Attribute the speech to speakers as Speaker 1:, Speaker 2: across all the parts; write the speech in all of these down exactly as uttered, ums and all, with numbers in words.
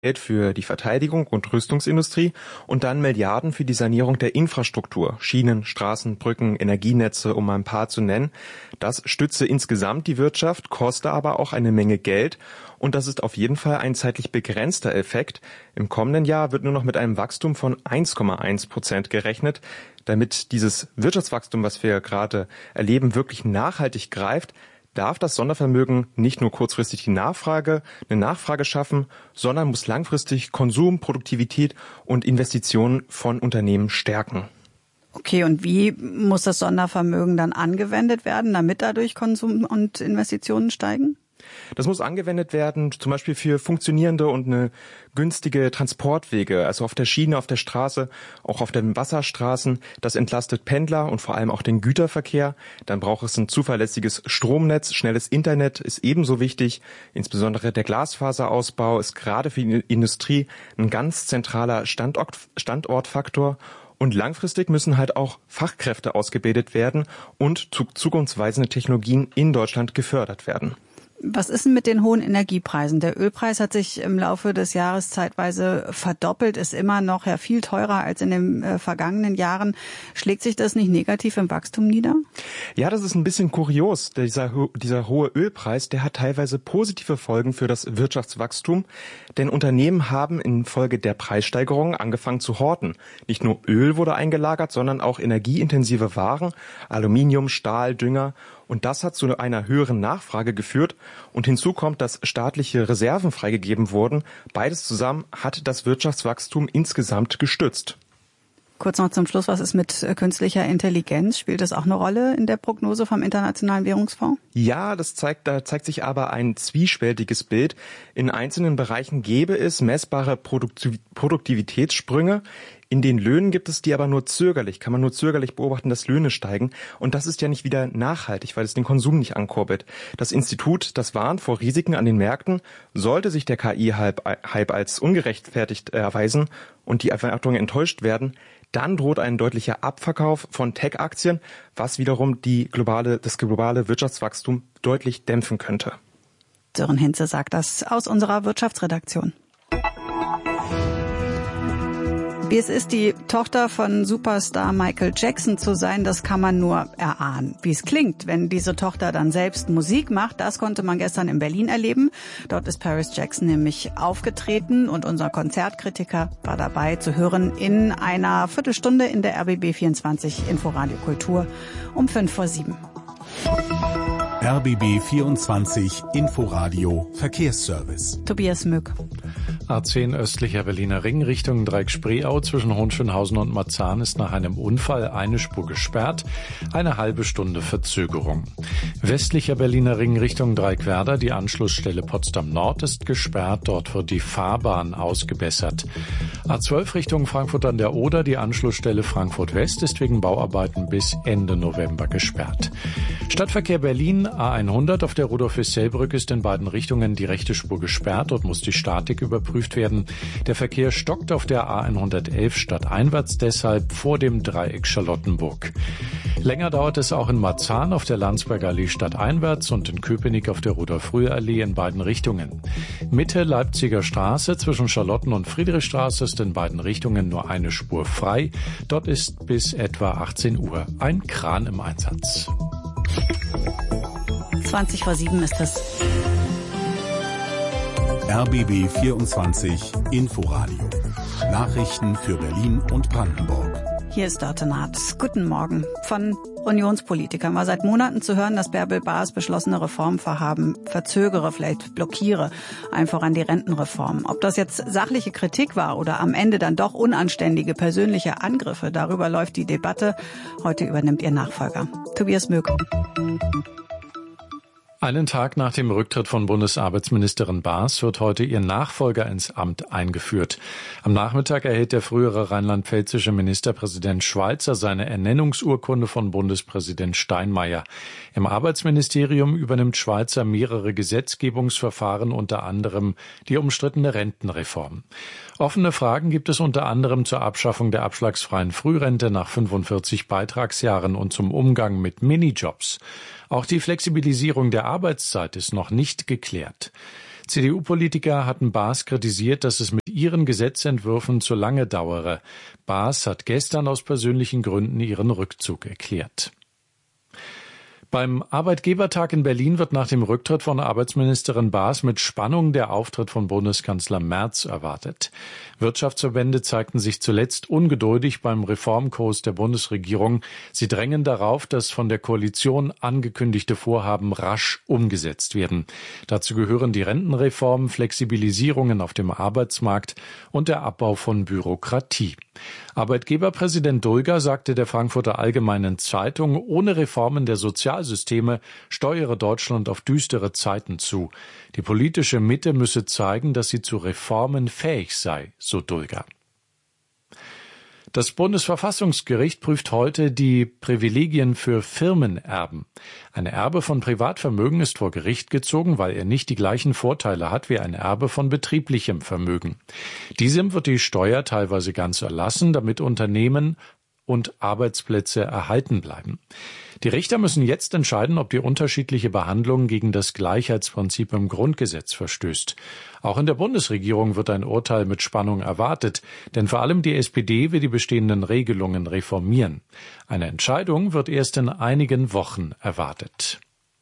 Speaker 1: Geld für die Verteidigung und Rüstungsindustrie und dann Milliarden für die Sanierung der Infrastruktur, Schienen, Straßen, Brücken, Energienetze, um mal ein paar zu nennen. Das stütze insgesamt die Wirtschaft, koste aber auch eine Menge Geld und das ist auf jeden Fall ein zeitlich begrenzter Effekt. Im kommenden Jahr wird nur noch mit einem Wachstum von eins Komma eins Prozent gerechnet. Damit dieses Wirtschaftswachstum, was wir gerade erleben, wirklich nachhaltig greift, darf das Sondervermögen nicht nur kurzfristig die Nachfrage, eine Nachfrage schaffen, sondern muss langfristig Konsum, Produktivität und Investitionen von Unternehmen stärken.
Speaker 2: Okay, und wie muss das Sondervermögen dann angewendet werden, damit dadurch Konsum und Investitionen steigen?
Speaker 1: Das muss angewendet werden, zum Beispiel für funktionierende und eine günstige Transportwege, also auf der Schiene, auf der Straße, auch auf den Wasserstraßen. Das entlastet Pendler und vor allem auch den Güterverkehr. Dann braucht es ein zuverlässiges Stromnetz. Schnelles Internet ist ebenso wichtig. Insbesondere der Glasfaserausbau ist gerade für die Industrie ein ganz zentraler Standort, Standortfaktor. Und langfristig müssen halt auch Fachkräfte ausgebildet werden und zukunftsweisende Technologien in Deutschland gefördert werden.
Speaker 2: Was ist denn mit den hohen Energiepreisen? Der Ölpreis hat sich im Laufe des Jahres zeitweise verdoppelt, ist immer noch ja viel teurer als in den äh, vergangenen Jahren. Schlägt sich das nicht negativ im Wachstum nieder?
Speaker 1: Ja, das ist ein bisschen kurios. Dieser, dieser hohe Ölpreis, der hat teilweise positive Folgen für das Wirtschaftswachstum. Denn Unternehmen haben infolge der Preissteigerungen angefangen zu horten. Nicht nur Öl wurde eingelagert, sondern auch energieintensive Waren, Aluminium, Stahl, Dünger. Und das hat zu einer höheren Nachfrage geführt. Und hinzu kommt, dass staatliche Reserven freigegeben wurden. Beides zusammen hat das Wirtschaftswachstum insgesamt gestützt.
Speaker 2: Kurz noch zum Schluss, was ist mit künstlicher Intelligenz? Spielt das auch eine Rolle in der Prognose vom Internationalen Währungsfonds?
Speaker 1: Ja, das zeigt, da zeigt sich aber ein zwiespältiges Bild. In einzelnen Bereichen gäbe es messbare Produktivitätssprünge. In den Löhnen gibt es die aber nur zögerlich, kann man nur zögerlich beobachten, dass Löhne steigen. Und das ist ja nicht wieder nachhaltig, weil es den Konsum nicht ankurbelt. Das Institut, das warnt vor Risiken an den Märkten, sollte sich der K I-Hype als ungerechtfertigt erweisen und die Erwartungen enttäuscht werden, dann droht ein deutlicher Abverkauf von Tech-Aktien, was wiederum die globale, das globale Wirtschaftswachstum deutlich dämpfen könnte.
Speaker 2: Sören Hinze sagt das aus unserer Wirtschaftsredaktion. Wie es ist, die Tochter von Superstar Michael Jackson zu sein, das kann man nur erahnen. Wie es klingt, wenn diese Tochter dann selbst Musik macht, das konnte man gestern in Berlin erleben. Dort ist Paris Jackson nämlich aufgetreten und unser Konzertkritiker war dabei zu hören in einer Viertelstunde in der R B B vierundzwanzig Inforadio Kultur um fünf vor sieben.
Speaker 3: R B B vierundzwanzig Inforadio Verkehrsservice.
Speaker 2: Tobias Mück.
Speaker 4: A zehn östlicher Berliner Ring Richtung Dreieck-Spreeau zwischen Hohenschönhausen und Marzahn ist nach einem Unfall eine Spur gesperrt, eine halbe Stunde Verzögerung. Westlicher Berliner Ring Richtung Dreieck-Werder, die Anschlussstelle Potsdam Nord ist gesperrt, dort wird die Fahrbahn ausgebessert. A zwölf Richtung Frankfurt an der Oder, die Anschlussstelle Frankfurt West ist wegen Bauarbeiten bis Ende November gesperrt. Stadtverkehr Berlin A hundert auf der Rudolf-Wessel-Brücke ist in beiden Richtungen die rechte Spur gesperrt. Dort muss die Statik überprüft werden. Der Verkehr stockt auf der A hundertelf stadteinwärts deshalb vor dem Dreieck Charlottenburg. Länger dauert es auch in Marzahn auf der Landsberger Allee stadteinwärts und in Köpenick auf der Rudolf-Röhr-Allee in beiden Richtungen. Mitte Leipziger Straße zwischen Charlotten- und Friedrichstraße ist in beiden Richtungen nur eine Spur frei. Dort ist bis etwa achtzehn Uhr ein Kran im Einsatz.
Speaker 2: zwanzig vor sieben ist es.
Speaker 3: R B B vierundzwanzig Inforadio. Nachrichten für Berlin und Brandenburg.
Speaker 2: Hier ist Dörte Naht. Guten Morgen. Von Unionspolitikern war seit Monaten zu hören, dass Bärbel Baas beschlossene Reformvorhaben verzögere, vielleicht blockiere, einfach an die Rentenreform. Ob das jetzt sachliche Kritik war oder am Ende dann doch unanständige persönliche Angriffe, darüber läuft die Debatte. Heute übernimmt ihr Nachfolger. Tobias Mück.
Speaker 4: Einen Tag nach dem Rücktritt von Bundesarbeitsministerin Baas wird heute ihr Nachfolger ins Amt eingeführt. Am Nachmittag erhält der frühere rheinland-pfälzische Ministerpräsident Schweizer seine Ernennungsurkunde von Bundespräsident Steinmeier. Im Arbeitsministerium übernimmt Schweizer mehrere Gesetzgebungsverfahren, unter anderem die umstrittene Rentenreform. Offene Fragen gibt es unter anderem zur Abschaffung der abschlagsfreien Frührente nach fünfundvierzig Beitragsjahren und zum Umgang mit Minijobs. Auch die Flexibilisierung der Arbeitszeit ist noch nicht geklärt. C D U-Politiker hatten Baas kritisiert, dass es mit ihren Gesetzentwürfen zu lange dauere. Baas hat gestern aus persönlichen Gründen ihren Rückzug erklärt. Beim Arbeitgebertag in Berlin wird nach dem Rücktritt von Arbeitsministerin Baas mit Spannung der Auftritt von Bundeskanzler Merz erwartet. Wirtschaftsverbände zeigten sich zuletzt ungeduldig beim Reformkurs der Bundesregierung. Sie drängen darauf, dass von der Koalition angekündigte Vorhaben rasch umgesetzt werden. Dazu gehören die Rentenreform, Flexibilisierungen auf dem Arbeitsmarkt und der Abbau von Bürokratie. Arbeitgeberpräsident Dulger sagte der Frankfurter Allgemeinen Zeitung, ohne Reformen der Sozialsysteme steuere Deutschland auf düstere Zeiten zu. Die politische Mitte müsse zeigen, dass sie zu Reformen fähig sei, so Dulger. Das Bundesverfassungsgericht prüft heute die Privilegien für Firmenerben. Ein Erbe von Privatvermögen ist vor Gericht gezogen, weil er nicht die gleichen Vorteile hat wie ein Erbe von betrieblichem Vermögen. Diesem wird die Steuer teilweise ganz erlassen, damit Unternehmen und Arbeitsplätze erhalten bleiben. Die Richter müssen jetzt entscheiden, ob die unterschiedliche Behandlung gegen das Gleichheitsprinzip im Grundgesetz verstößt. Auch in der Bundesregierung wird ein Urteil mit Spannung erwartet, denn vor allem die S P D will die bestehenden Regelungen reformieren. Eine Entscheidung wird erst in einigen Wochen erwartet.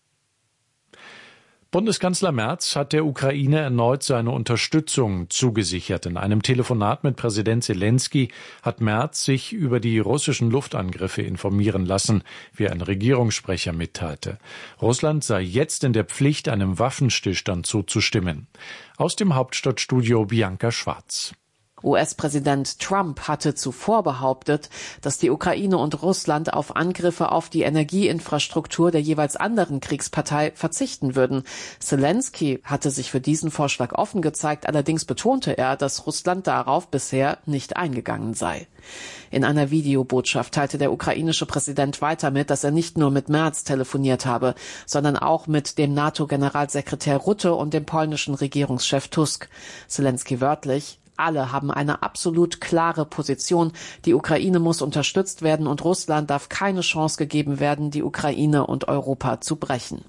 Speaker 4: Bundeskanzler Merz hat der Ukraine erneut seine Unterstützung zugesichert. In einem Telefonat mit Präsident Zelensky hat Merz sich über die russischen Luftangriffe informieren lassen, wie ein Regierungssprecher mitteilte. Russland sei jetzt in der Pflicht, einem Waffenstillstand zuzustimmen. Aus dem Hauptstadtstudio Bianca Schwarz.
Speaker 5: U S-Präsident Trump hatte zuvor behauptet, dass die Ukraine und Russland auf Angriffe auf die Energieinfrastruktur der jeweils anderen Kriegspartei verzichten würden. Zelensky hatte sich für diesen Vorschlag offen gezeigt, allerdings betonte er, dass Russland darauf bisher nicht eingegangen sei. In einer Videobotschaft teilte der ukrainische Präsident weiter mit, dass er nicht nur mit Merz telefoniert habe, sondern auch mit dem NATO-Generalsekretär Rutte und dem polnischen Regierungschef Tusk. Zelensky wörtlich: Alle haben eine absolut klare Position. Die Ukraine muss unterstützt werden und Russland darf keine Chance gegeben werden, die Ukraine und Europa zu brechen.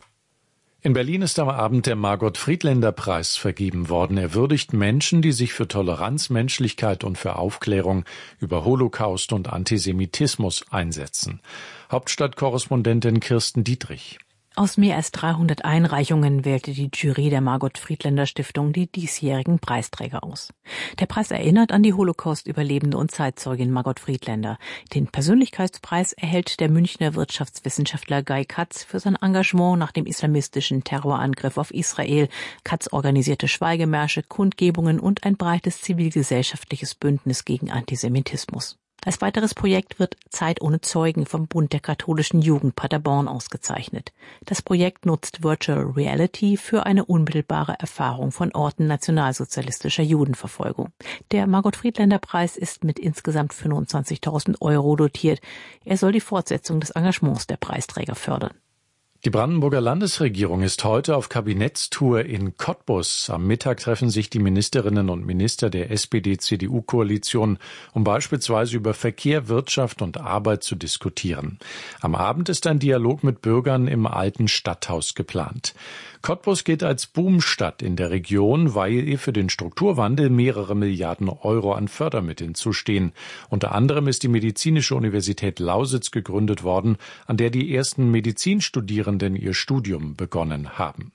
Speaker 4: In Berlin ist am Abend der Margot-Friedländer-Preis vergeben worden. Er würdigt Menschen, die sich für Toleranz, Menschlichkeit und für Aufklärung über Holocaust und Antisemitismus einsetzen. Hauptstadtkorrespondentin Kirsten Dietrich.
Speaker 6: Aus mehr als dreihundert Einreichungen wählte die Jury der Margot-Friedländer-Stiftung die diesjährigen Preisträger aus. Der Preis erinnert an die Holocaust-Überlebende und Zeitzeugin Margot Friedländer. Den Persönlichkeitspreis erhält der Münchner Wirtschaftswissenschaftler Guy Katz für sein Engagement nach dem islamistischen Terrorangriff auf Israel. Katz organisierte Schweigemärsche, Kundgebungen und ein breites zivilgesellschaftliches Bündnis gegen Antisemitismus. Als weiteres Projekt wird Zeit ohne Zeugen vom Bund der katholischen Jugend Paderborn ausgezeichnet. Das Projekt nutzt Virtual Reality für eine unmittelbare Erfahrung von Orten nationalsozialistischer Judenverfolgung. Der Margot-Friedländer-Preis ist mit insgesamt fünfundzwanzigtausend Euro dotiert. Er soll die Fortsetzung des Engagements der Preisträger fördern.
Speaker 4: Die Brandenburger Landesregierung ist heute auf Kabinettstour in Cottbus. Am Mittag treffen sich die Ministerinnen und Minister der S P D C D U-Koalition, um beispielsweise über Verkehr, Wirtschaft und Arbeit zu diskutieren. Am Abend ist ein Dialog mit Bürgern im alten Stadthaus geplant. Cottbus gilt als Boomstadt in der Region, weil ihr für den Strukturwandel mehrere Milliarden Euro an Fördermitteln zustehen. Unter anderem ist die Medizinische Universität Lausitz gegründet worden, an der die ersten Medizinstudierenden ihr Studium begonnen haben.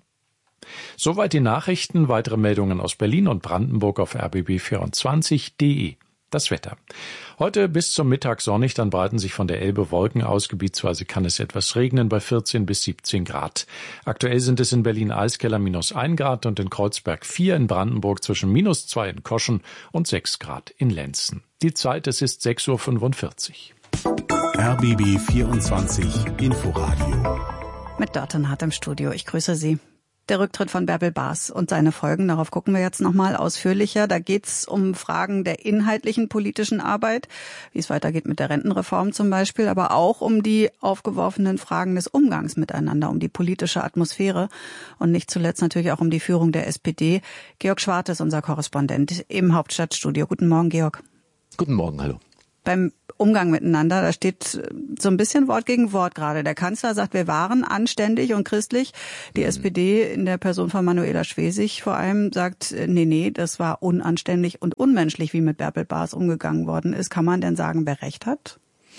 Speaker 4: Soweit die Nachrichten. Weitere Meldungen aus Berlin und Brandenburg auf r b b vierundzwanzig punkt d e. Das Wetter. Heute bis zum Mittag sonnig, dann breiten sich von der Elbe Wolken aus. Gebietsweise kann es etwas regnen bei vierzehn bis siebzehn Grad. Aktuell sind es in Berlin-Eiskeller minus ein Grad und in Kreuzberg vier, in Brandenburg zwischen minus zwei in Koschen und sechs Grad in Lenzen. Die Zeit, es ist sechs Uhr fünfundvierzig.
Speaker 3: R B B vierundzwanzig Inforadio.
Speaker 2: Mit Dörten Hart im Studio. Ich grüße Sie. Der Rücktritt von Bärbel Baas und seine Folgen, darauf gucken wir jetzt nochmal ausführlicher. Da geht's um Fragen der inhaltlichen politischen Arbeit, wie es weitergeht mit der Rentenreform zum Beispiel, aber auch um die aufgeworfenen Fragen des Umgangs miteinander, um die politische Atmosphäre und nicht zuletzt natürlich auch um die Führung der S P D. Georg Schwarte ist unser Korrespondent im Hauptstadtstudio. Guten Morgen, Georg.
Speaker 7: Guten Morgen, hallo.
Speaker 2: beim Umgang miteinander. Da steht so ein bisschen Wort gegen Wort gerade. Der Kanzler sagt, wir waren anständig und christlich. Die mhm. S P D in der Person von Manuela Schwesig vor allem sagt, nee, nee, das war unanständig und unmenschlich, wie mit Bärbel Baas umgegangen worden ist. Kann man denn sagen, wer recht hat?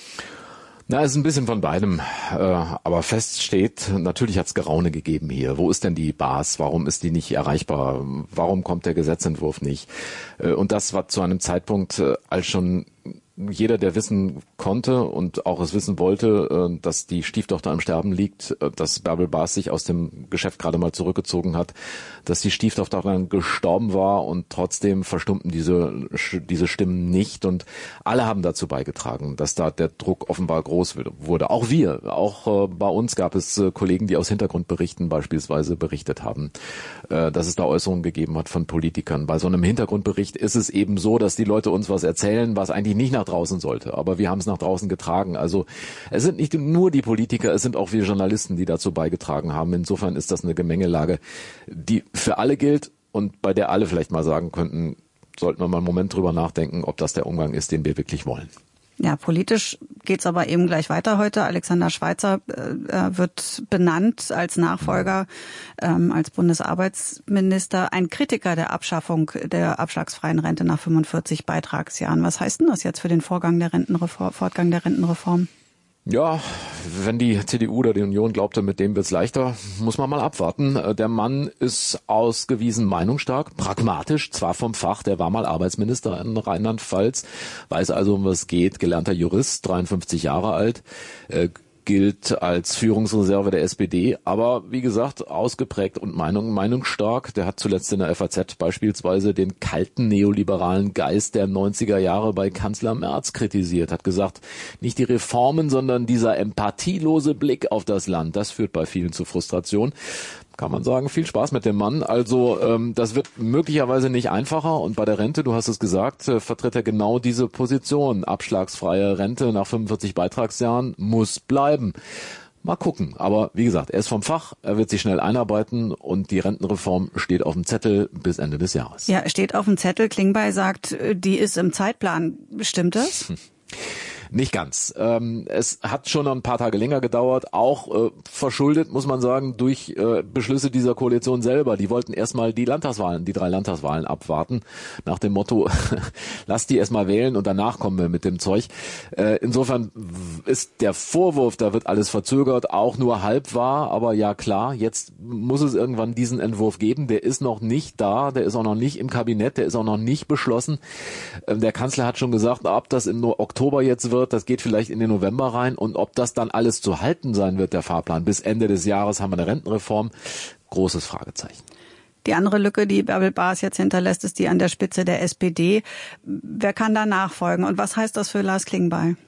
Speaker 7: Na, es ist ein bisschen von beidem, äh, aber fest steht, natürlich hat es Geraune gegeben hier. Wo ist denn die Baas? Warum ist die nicht erreichbar? Warum kommt der Gesetzentwurf nicht? Äh, und das war zu einem Zeitpunkt, äh, als schon jeder, der wissen konnte und auch es wissen wollte, dass die Stieftochter im Sterben liegt, dass Bärbel Baas sich aus dem Geschäft gerade mal zurückgezogen hat, dass die Stieftochter dann gestorben war und trotzdem verstummten diese diese Stimmen nicht und alle haben dazu beigetragen, dass da der Druck offenbar groß wurde. Auch wir, auch bei uns gab es Kollegen, die aus Hintergrundberichten beispielsweise berichtet haben, dass es da Äußerungen gegeben hat von Politikern. Bei so einem Hintergrundbericht ist es eben so, dass die Leute uns was erzählen, was eigentlich nicht nach draußen sollte. Aber wir haben es nach draußen getragen. Also es sind nicht nur die Politiker, es sind auch wir Journalisten, die dazu beigetragen haben. Insofern ist das eine Gemengelage, die für alle gilt und bei der alle vielleicht mal sagen könnten, sollten wir mal einen Moment drüber nachdenken, ob das der Umgang ist, den wir wirklich wollen.
Speaker 2: Ja, politisch geht's aber eben gleich weiter heute. Alexander Schweitzer äh, wird benannt als Nachfolger, ähm, als Bundesarbeitsminister. Ein Kritiker der Abschaffung der abschlagsfreien Rente nach fünfundvierzig Beitragsjahren. Was heißt denn das jetzt für den Vorgang der Rentenreform, Fortgang der Rentenreform?
Speaker 7: Ja, wenn die C D U oder die Union glaubte, mit dem wird's leichter, muss man mal abwarten. Der Mann ist ausgewiesen meinungsstark, pragmatisch, zwar vom Fach, der war mal Arbeitsminister in Rheinland-Pfalz, weiß also, um was es geht, gelernter Jurist, dreiundfünfzig Jahre alt, äh, gilt als Führungsreserve der S P D, aber wie gesagt, ausgeprägt und Meinung, meinungsstark. Der hat zuletzt in der F A Z beispielsweise den kalten neoliberalen Geist der neunziger Jahre bei Kanzler Merz kritisiert, hat gesagt, nicht die Reformen, sondern dieser empathielose Blick auf das Land, das führt bei vielen zu Frustration. Kann man sagen, viel Spaß mit dem Mann. Also ähm, das wird möglicherweise nicht einfacher. Und bei der Rente, du hast es gesagt, äh, vertritt er genau diese Position. Abschlagsfreie Rente nach fünfundvierzig Beitragsjahren muss bleiben. Mal gucken. Aber wie gesagt, er ist vom Fach, er wird sich schnell einarbeiten und die Rentenreform steht auf dem Zettel bis Ende des Jahres.
Speaker 2: Ja, steht auf dem Zettel. Klingbeil sagt, die ist im Zeitplan. Stimmt das?
Speaker 7: Hm. Nicht ganz. Ähm, es hat schon ein paar Tage länger gedauert, auch äh, verschuldet, muss man sagen, durch äh, Beschlüsse dieser Koalition selber. Die wollten erstmal die Landtagswahlen, die drei Landtagswahlen abwarten, nach dem Motto, lasst die erstmal wählen und danach kommen wir mit dem Zeug. Äh, insofern ist der Vorwurf, da wird alles verzögert, auch nur halb wahr, aber ja klar, jetzt muss es irgendwann diesen Entwurf geben. Der ist noch nicht da, der ist auch noch nicht im Kabinett, der ist auch noch nicht beschlossen. Ähm, der Kanzler hat schon gesagt, ob das im Oktober jetzt wird, das geht vielleicht in den November rein und ob das dann alles zu halten sein wird, der Fahrplan. Bis Ende des Jahres haben wir eine Rentenreform. Großes Fragezeichen.
Speaker 2: Die andere Lücke, die Bärbel Baas jetzt hinterlässt, ist die an der Spitze der S P D. Wer kann da nachfolgen und was heißt das für Lars Klingbeil?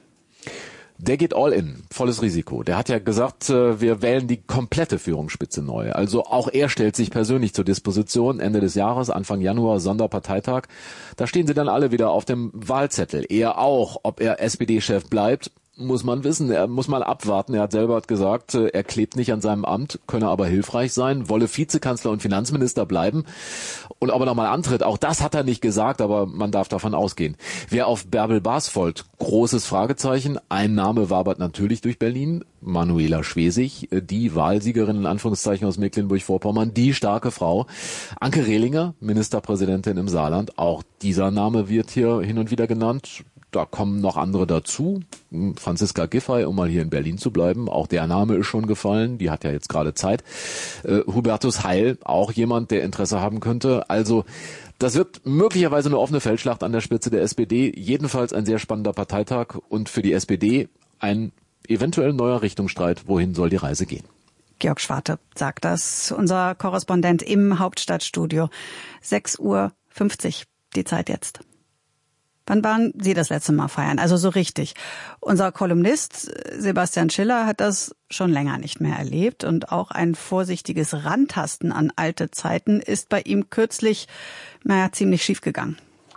Speaker 7: Der geht all in, volles Risiko. Der hat ja gesagt, wir wählen die komplette Führungsspitze neu. Also auch er stellt sich persönlich zur Disposition. Ende des Jahres, Anfang Januar, Sonderparteitag. Da stehen sie dann alle wieder auf dem Wahlzettel. Er auch, ob er S P D-Chef bleibt, muss man wissen. Er muss mal abwarten. Er hat selber gesagt, er klebt nicht an seinem Amt, könne aber hilfreich sein, wolle Vizekanzler und Finanzminister bleiben. Und ob er nochmal antritt, auch das hat er nicht gesagt, aber man darf davon ausgehen. Wer auf Bärbel Baas folgt, großes Fragezeichen. Ein Name wabert natürlich durch Berlin. Manuela Schwesig, die Wahlsiegerin in Anführungszeichen aus Mecklenburg-Vorpommern, die starke Frau. Anke Rehlinger, Ministerpräsidentin im Saarland, auch dieser Name wird hier hin und wieder genannt. Da kommen noch andere dazu. Franziska Giffey, um mal hier in Berlin zu bleiben, auch der Name ist schon gefallen, die hat ja jetzt gerade Zeit. Äh, Hubertus Heil, auch jemand, der Interesse haben könnte. Also das wird möglicherweise eine offene Feldschlacht an der Spitze der S P D. Jedenfalls ein sehr spannender Parteitag und für die S P D ein eventuell neuer Richtungsstreit. Wohin soll die Reise gehen?
Speaker 2: Georg Schwarte sagt das, unser Korrespondent im Hauptstadtstudio. sechs Uhr fünfzig, die Zeit jetzt. Wann waren Sie das letzte Mal feiern? Also so richtig. Unser Kolumnist Sebastian Schiller hat das schon länger nicht mehr erlebt und auch ein vorsichtiges Rantasten an alte Zeiten ist bei ihm kürzlich, naja, ziemlich schief gegangen.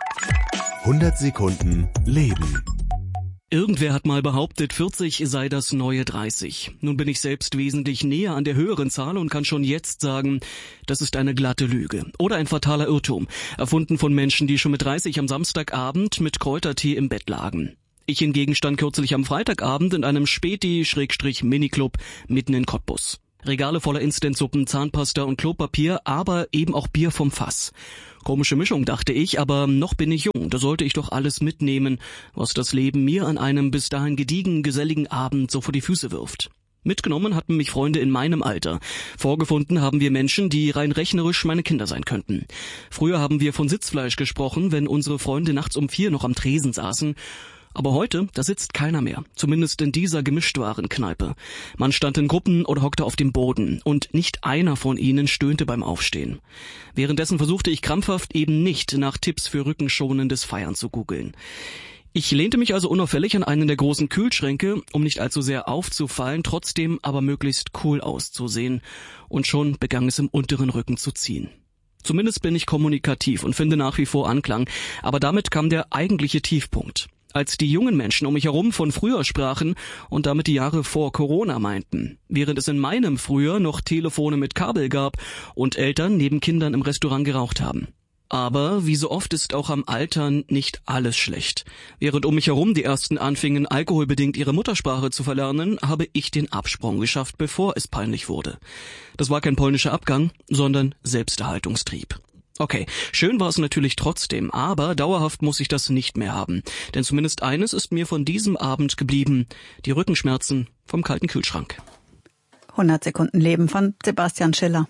Speaker 3: hundert Sekunden Leben.
Speaker 8: Irgendwer hat mal behauptet, vierzig sei das neue dreißig. Nun bin ich selbst wesentlich näher an der höheren Zahl und kann schon jetzt sagen, das ist eine glatte Lüge oder ein fataler Irrtum, erfunden von Menschen, die schon mit dreißig am Samstagabend mit Kräutertee im Bett lagen. Ich hingegen stand kürzlich am Freitagabend in einem Späti-Miniclub mitten in Cottbus. Regale voller Instant-Suppen, Zahnpasta und Klopapier, aber eben auch Bier vom Fass. Komische Mischung, dachte ich, aber noch bin ich jung, da sollte ich doch alles mitnehmen, was das Leben mir an einem bis dahin gediegen, geselligen Abend so vor die Füße wirft. Mitgenommen hatten mich Freunde in meinem Alter. Vorgefunden haben wir Menschen, die rein rechnerisch meine Kinder sein könnten. Früher haben wir von Sitzfleisch gesprochen, wenn unsere Freunde nachts um vier noch am Tresen saßen. Aber heute, da sitzt keiner mehr, zumindest in dieser Gemischtwarenkneipe. Man stand in Gruppen oder hockte auf dem Boden und nicht einer von ihnen stöhnte beim Aufstehen. Währenddessen versuchte ich krampfhaft eben nicht nach Tipps für rückenschonendes Feiern zu googeln. Ich lehnte mich also unauffällig an einen der großen Kühlschränke, um nicht allzu sehr aufzufallen, trotzdem aber möglichst cool auszusehen. Und schon begann es im unteren Rücken zu ziehen. Zumindest bin ich kommunikativ und finde nach wie vor Anklang, aber damit kam der eigentliche Tiefpunkt. Als die jungen Menschen um mich herum von früher sprachen und damit die Jahre vor Corona meinten, während es in meinem Frühjahr noch Telefone mit Kabel gab und Eltern neben Kindern im Restaurant geraucht haben. Aber wie so oft ist auch am Altern nicht alles schlecht. Während um mich herum die Ersten anfingen, alkoholbedingt ihre Muttersprache zu verlernen, habe ich den Absprung geschafft, bevor es peinlich wurde. Das war kein polnischer Abgang, sondern Selbsterhaltungstrieb. Okay, schön war es natürlich trotzdem, aber dauerhaft muss ich das nicht mehr haben. Denn zumindest eines ist mir von diesem Abend geblieben: die Rückenschmerzen vom kalten Kühlschrank.
Speaker 2: hundert Sekunden Leben von Sebastian Schiller.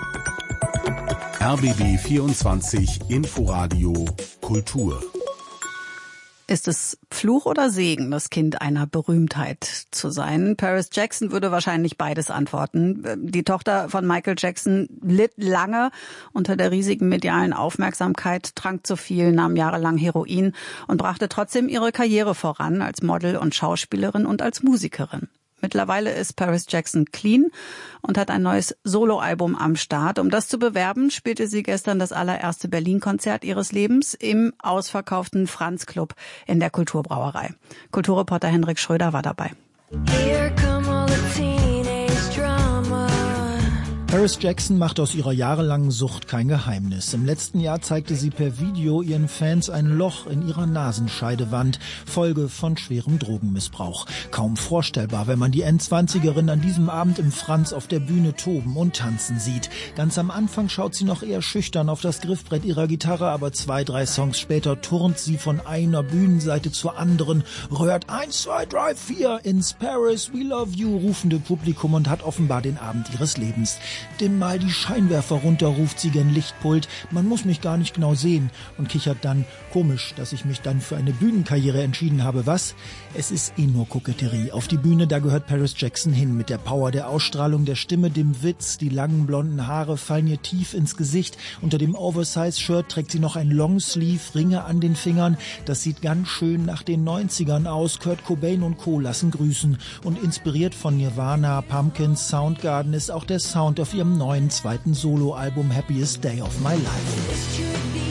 Speaker 3: R B B vierundzwanzig Inforadio Kultur.
Speaker 2: Ist es Fluch oder Segen, das Kind einer Berühmtheit zu sein? Paris Jackson würde wahrscheinlich beides antworten. Die Tochter von Michael Jackson litt lange unter der riesigen medialen Aufmerksamkeit, trank zu viel, nahm jahrelang Heroin und brachte trotzdem ihre Karriere voran als Model und Schauspielerin und als Musikerin. Mittlerweile ist Paris Jackson clean und hat ein neues Soloalbum am Start. Um das zu bewerben, spielte sie gestern das allererste Berlin-Konzert ihres Lebens im ausverkauften Franz-Club in der Kulturbrauerei. Kulturreporter Henrik Schröder war dabei.
Speaker 9: Here come all the teenage drama.
Speaker 10: Paris Jackson macht aus ihrer jahrelangen Sucht kein Geheimnis. Im letzten Jahr zeigte sie per Video ihren Fans ein Loch in ihrer Nasenscheidewand, Folge von schwerem Drogenmissbrauch. Kaum vorstellbar, wenn man die Endzwanzigerin an diesem Abend im Franz auf der Bühne toben und tanzen sieht. Ganz am Anfang schaut sie noch eher schüchtern auf das Griffbrett ihrer Gitarre, aber zwei, drei Songs später turnt sie von einer Bühnenseite zur anderen, rührt eins, zwei, drei, vier ins Paris, we love you rufende Publikum und hat offenbar den Abend ihres Lebens. Dimm mal die Scheinwerfer runter, ruft sie gen Lichtpult. Man muss mich gar nicht genau sehen und kichert dann: Komisch, dass ich mich dann für eine Bühnenkarriere entschieden habe. Was? Es ist eh nur Koketterie. Auf die Bühne, da gehört Paris Jackson hin. Mit der Power der Ausstrahlung, der Stimme, dem Witz. Die langen blonden Haare fallen ihr tief ins Gesicht. Unter dem Oversize-Shirt trägt sie noch ein Longsleeve, Ringe an den Fingern. Das sieht ganz schön nach den neunzigern aus. Kurt Cobain und Co. lassen grüßen. Und inspiriert von Nirvana, Pumpkins, Soundgarden ist auch der Sound auf ihrem neuen zweiten Soloalbum Happiest Day of My Life.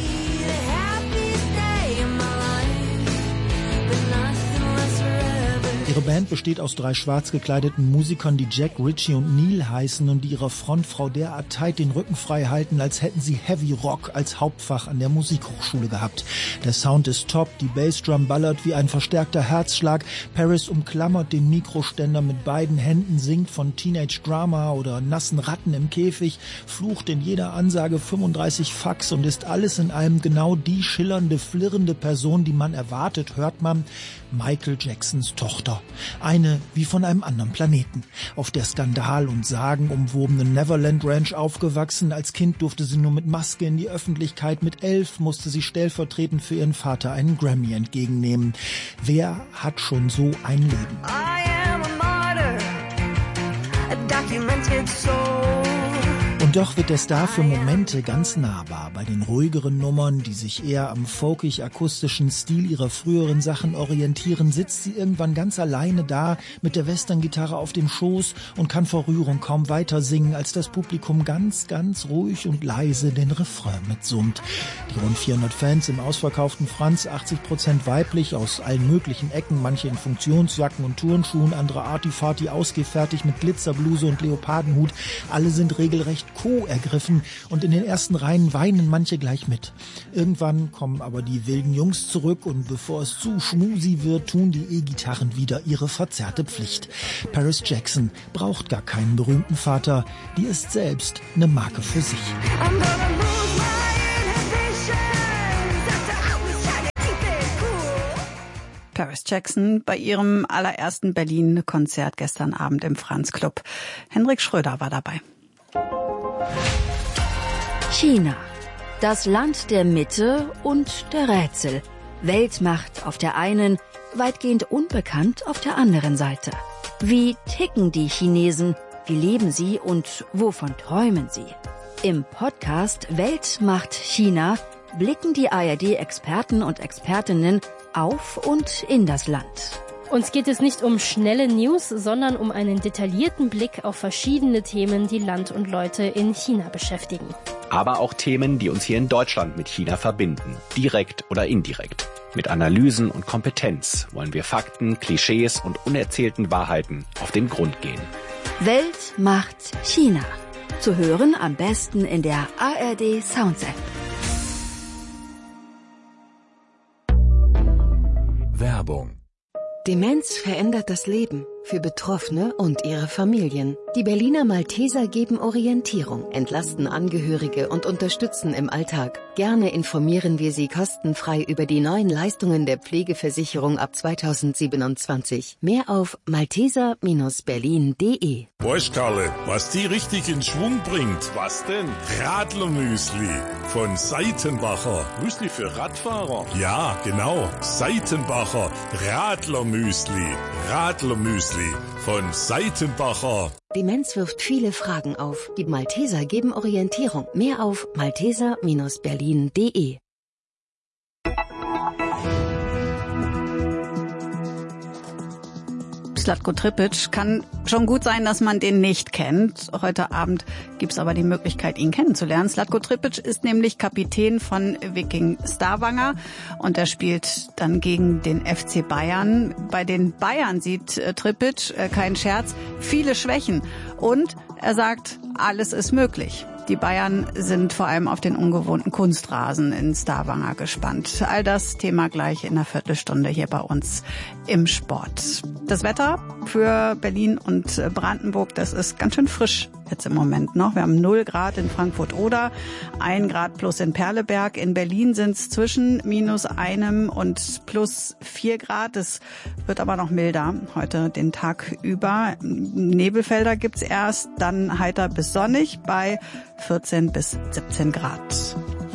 Speaker 10: Ihre Band besteht aus drei schwarz gekleideten Musikern, die Jack, Richie und Neil heißen und die ihrer Frontfrau derart tight den Rücken frei halten, als hätten sie Heavy Rock als Hauptfach an der Musikhochschule gehabt. Der Sound ist top, die Bassdrum ballert wie ein verstärkter Herzschlag. Paris umklammert den Mikroständer mit beiden Händen, singt von Teenage Drama oder nassen Ratten im Käfig, flucht in jeder Ansage fünfunddreißig Fucks und ist alles in allem genau die schillernde, flirrende Person, die man erwartet, hört man: Michael Jacksons Tochter. Eine wie von einem anderen Planeten. Auf der Skandal- und sagenumwobenen Neverland Ranch aufgewachsen. Als Kind durfte sie nur mit Maske in die Öffentlichkeit. Mit elf musste sie stellvertretend für ihren Vater einen Grammy entgegennehmen. Wer hat schon so ein Leben?
Speaker 9: I am a martyr, a documented soul.
Speaker 10: Und doch wird der Star für Momente ganz nahbar. Bei den ruhigeren Nummern, die sich eher am folkig-akustischen Stil ihrer früheren Sachen orientieren, sitzt sie irgendwann ganz alleine da mit der Western-Gitarre auf dem Schoß und kann vor Rührung kaum weiter singen, als das Publikum ganz, ganz ruhig und leise den Refrain mitsummt. Die rund vierhundert Fans im ausverkauften Franz, achtzig Prozent weiblich, aus allen möglichen Ecken, manche in Funktionsjacken und Turnschuhen, andere arty-farty ausgefertigt mit Glitzerbluse und Leopardenhut. Alle sind regelrecht Trikot ergriffen und in den ersten Reihen weinen manche gleich mit. Irgendwann kommen aber die wilden Jungs zurück und bevor es zu schmusi wird, tun die E-Gitarren wieder ihre verzerrte Pflicht. Paris Jackson braucht gar keinen berühmten Vater, die ist selbst eine Marke für sich.
Speaker 2: Paris Jackson bei ihrem allerersten Berlin-Konzert gestern Abend im Franz Club. Hendrik Schröder war dabei.
Speaker 11: China. Das Land der Mitte und der Rätsel. Weltmacht auf der einen, weitgehend unbekannt auf der anderen Seite. Wie ticken die Chinesen? Wie leben sie und wovon träumen sie? Im Podcast Weltmacht China blicken die A R D-Experten und Expertinnen auf und in das Land.
Speaker 12: Uns geht es nicht um schnelle News, sondern um einen detaillierten Blick auf verschiedene Themen, die Land und Leute in China beschäftigen.
Speaker 13: Aber auch Themen, die uns hier in Deutschland mit China verbinden, direkt oder indirekt. Mit Analysen und Kompetenz wollen wir Fakten, Klischees und unerzählten Wahrheiten auf den Grund gehen.
Speaker 11: Weltmacht China. Zu hören am besten in der A R D Sounds App.
Speaker 3: Werbung.
Speaker 14: Demenz verändert das Leben für Betroffene und ihre Familien. Die Berliner Malteser geben Orientierung, entlasten Angehörige und unterstützen im Alltag. Gerne informieren wir Sie kostenfrei über die neuen Leistungen der Pflegeversicherung ab zweitausendsiebenundzwanzig. Mehr auf malteser Bindestrich berlin punkt de.
Speaker 15: Weißt Karle, was die richtig in Schwung bringt?
Speaker 16: Was denn?
Speaker 15: Radlermüsli von Seitenbacher.
Speaker 16: Müsli für Radfahrer?
Speaker 15: Ja, genau. Seitenbacher Radlermüsli. Radlermüsli von Seitenbacher.
Speaker 14: Demenz wirft viele Fragen auf. Die Malteser geben Orientierung. Mehr auf malteser Bindestrich berlin punkt de.
Speaker 2: Zlatko Tripic, kann schon gut sein, dass man den nicht kennt. Heute Abend gibt's aber die Möglichkeit, ihn kennenzulernen. Zlatko Tripic ist nämlich Kapitän von Viking Stavanger und er spielt dann gegen den F C Bayern. Bei den Bayern sieht äh, Tripic, äh, kein Scherz, viele Schwächen und er sagt, alles ist möglich. Die Bayern sind vor allem auf den ungewohnten Kunstrasen in Stavanger gespannt. All das Thema gleich in einer Viertelstunde hier bei uns im Sport. Das Wetter für Berlin und Brandenburg, das ist ganz schön frisch jetzt im Moment noch. Wir haben null Grad in Frankfurt-Oder, ein Grad plus in Perleberg. In Berlin sind es zwischen minus einem und plus vier Grad. Es wird aber noch milder heute den Tag über. Nebelfelder gibt's erst, dann heiter bis sonnig bei vierzehn bis siebzehn Grad.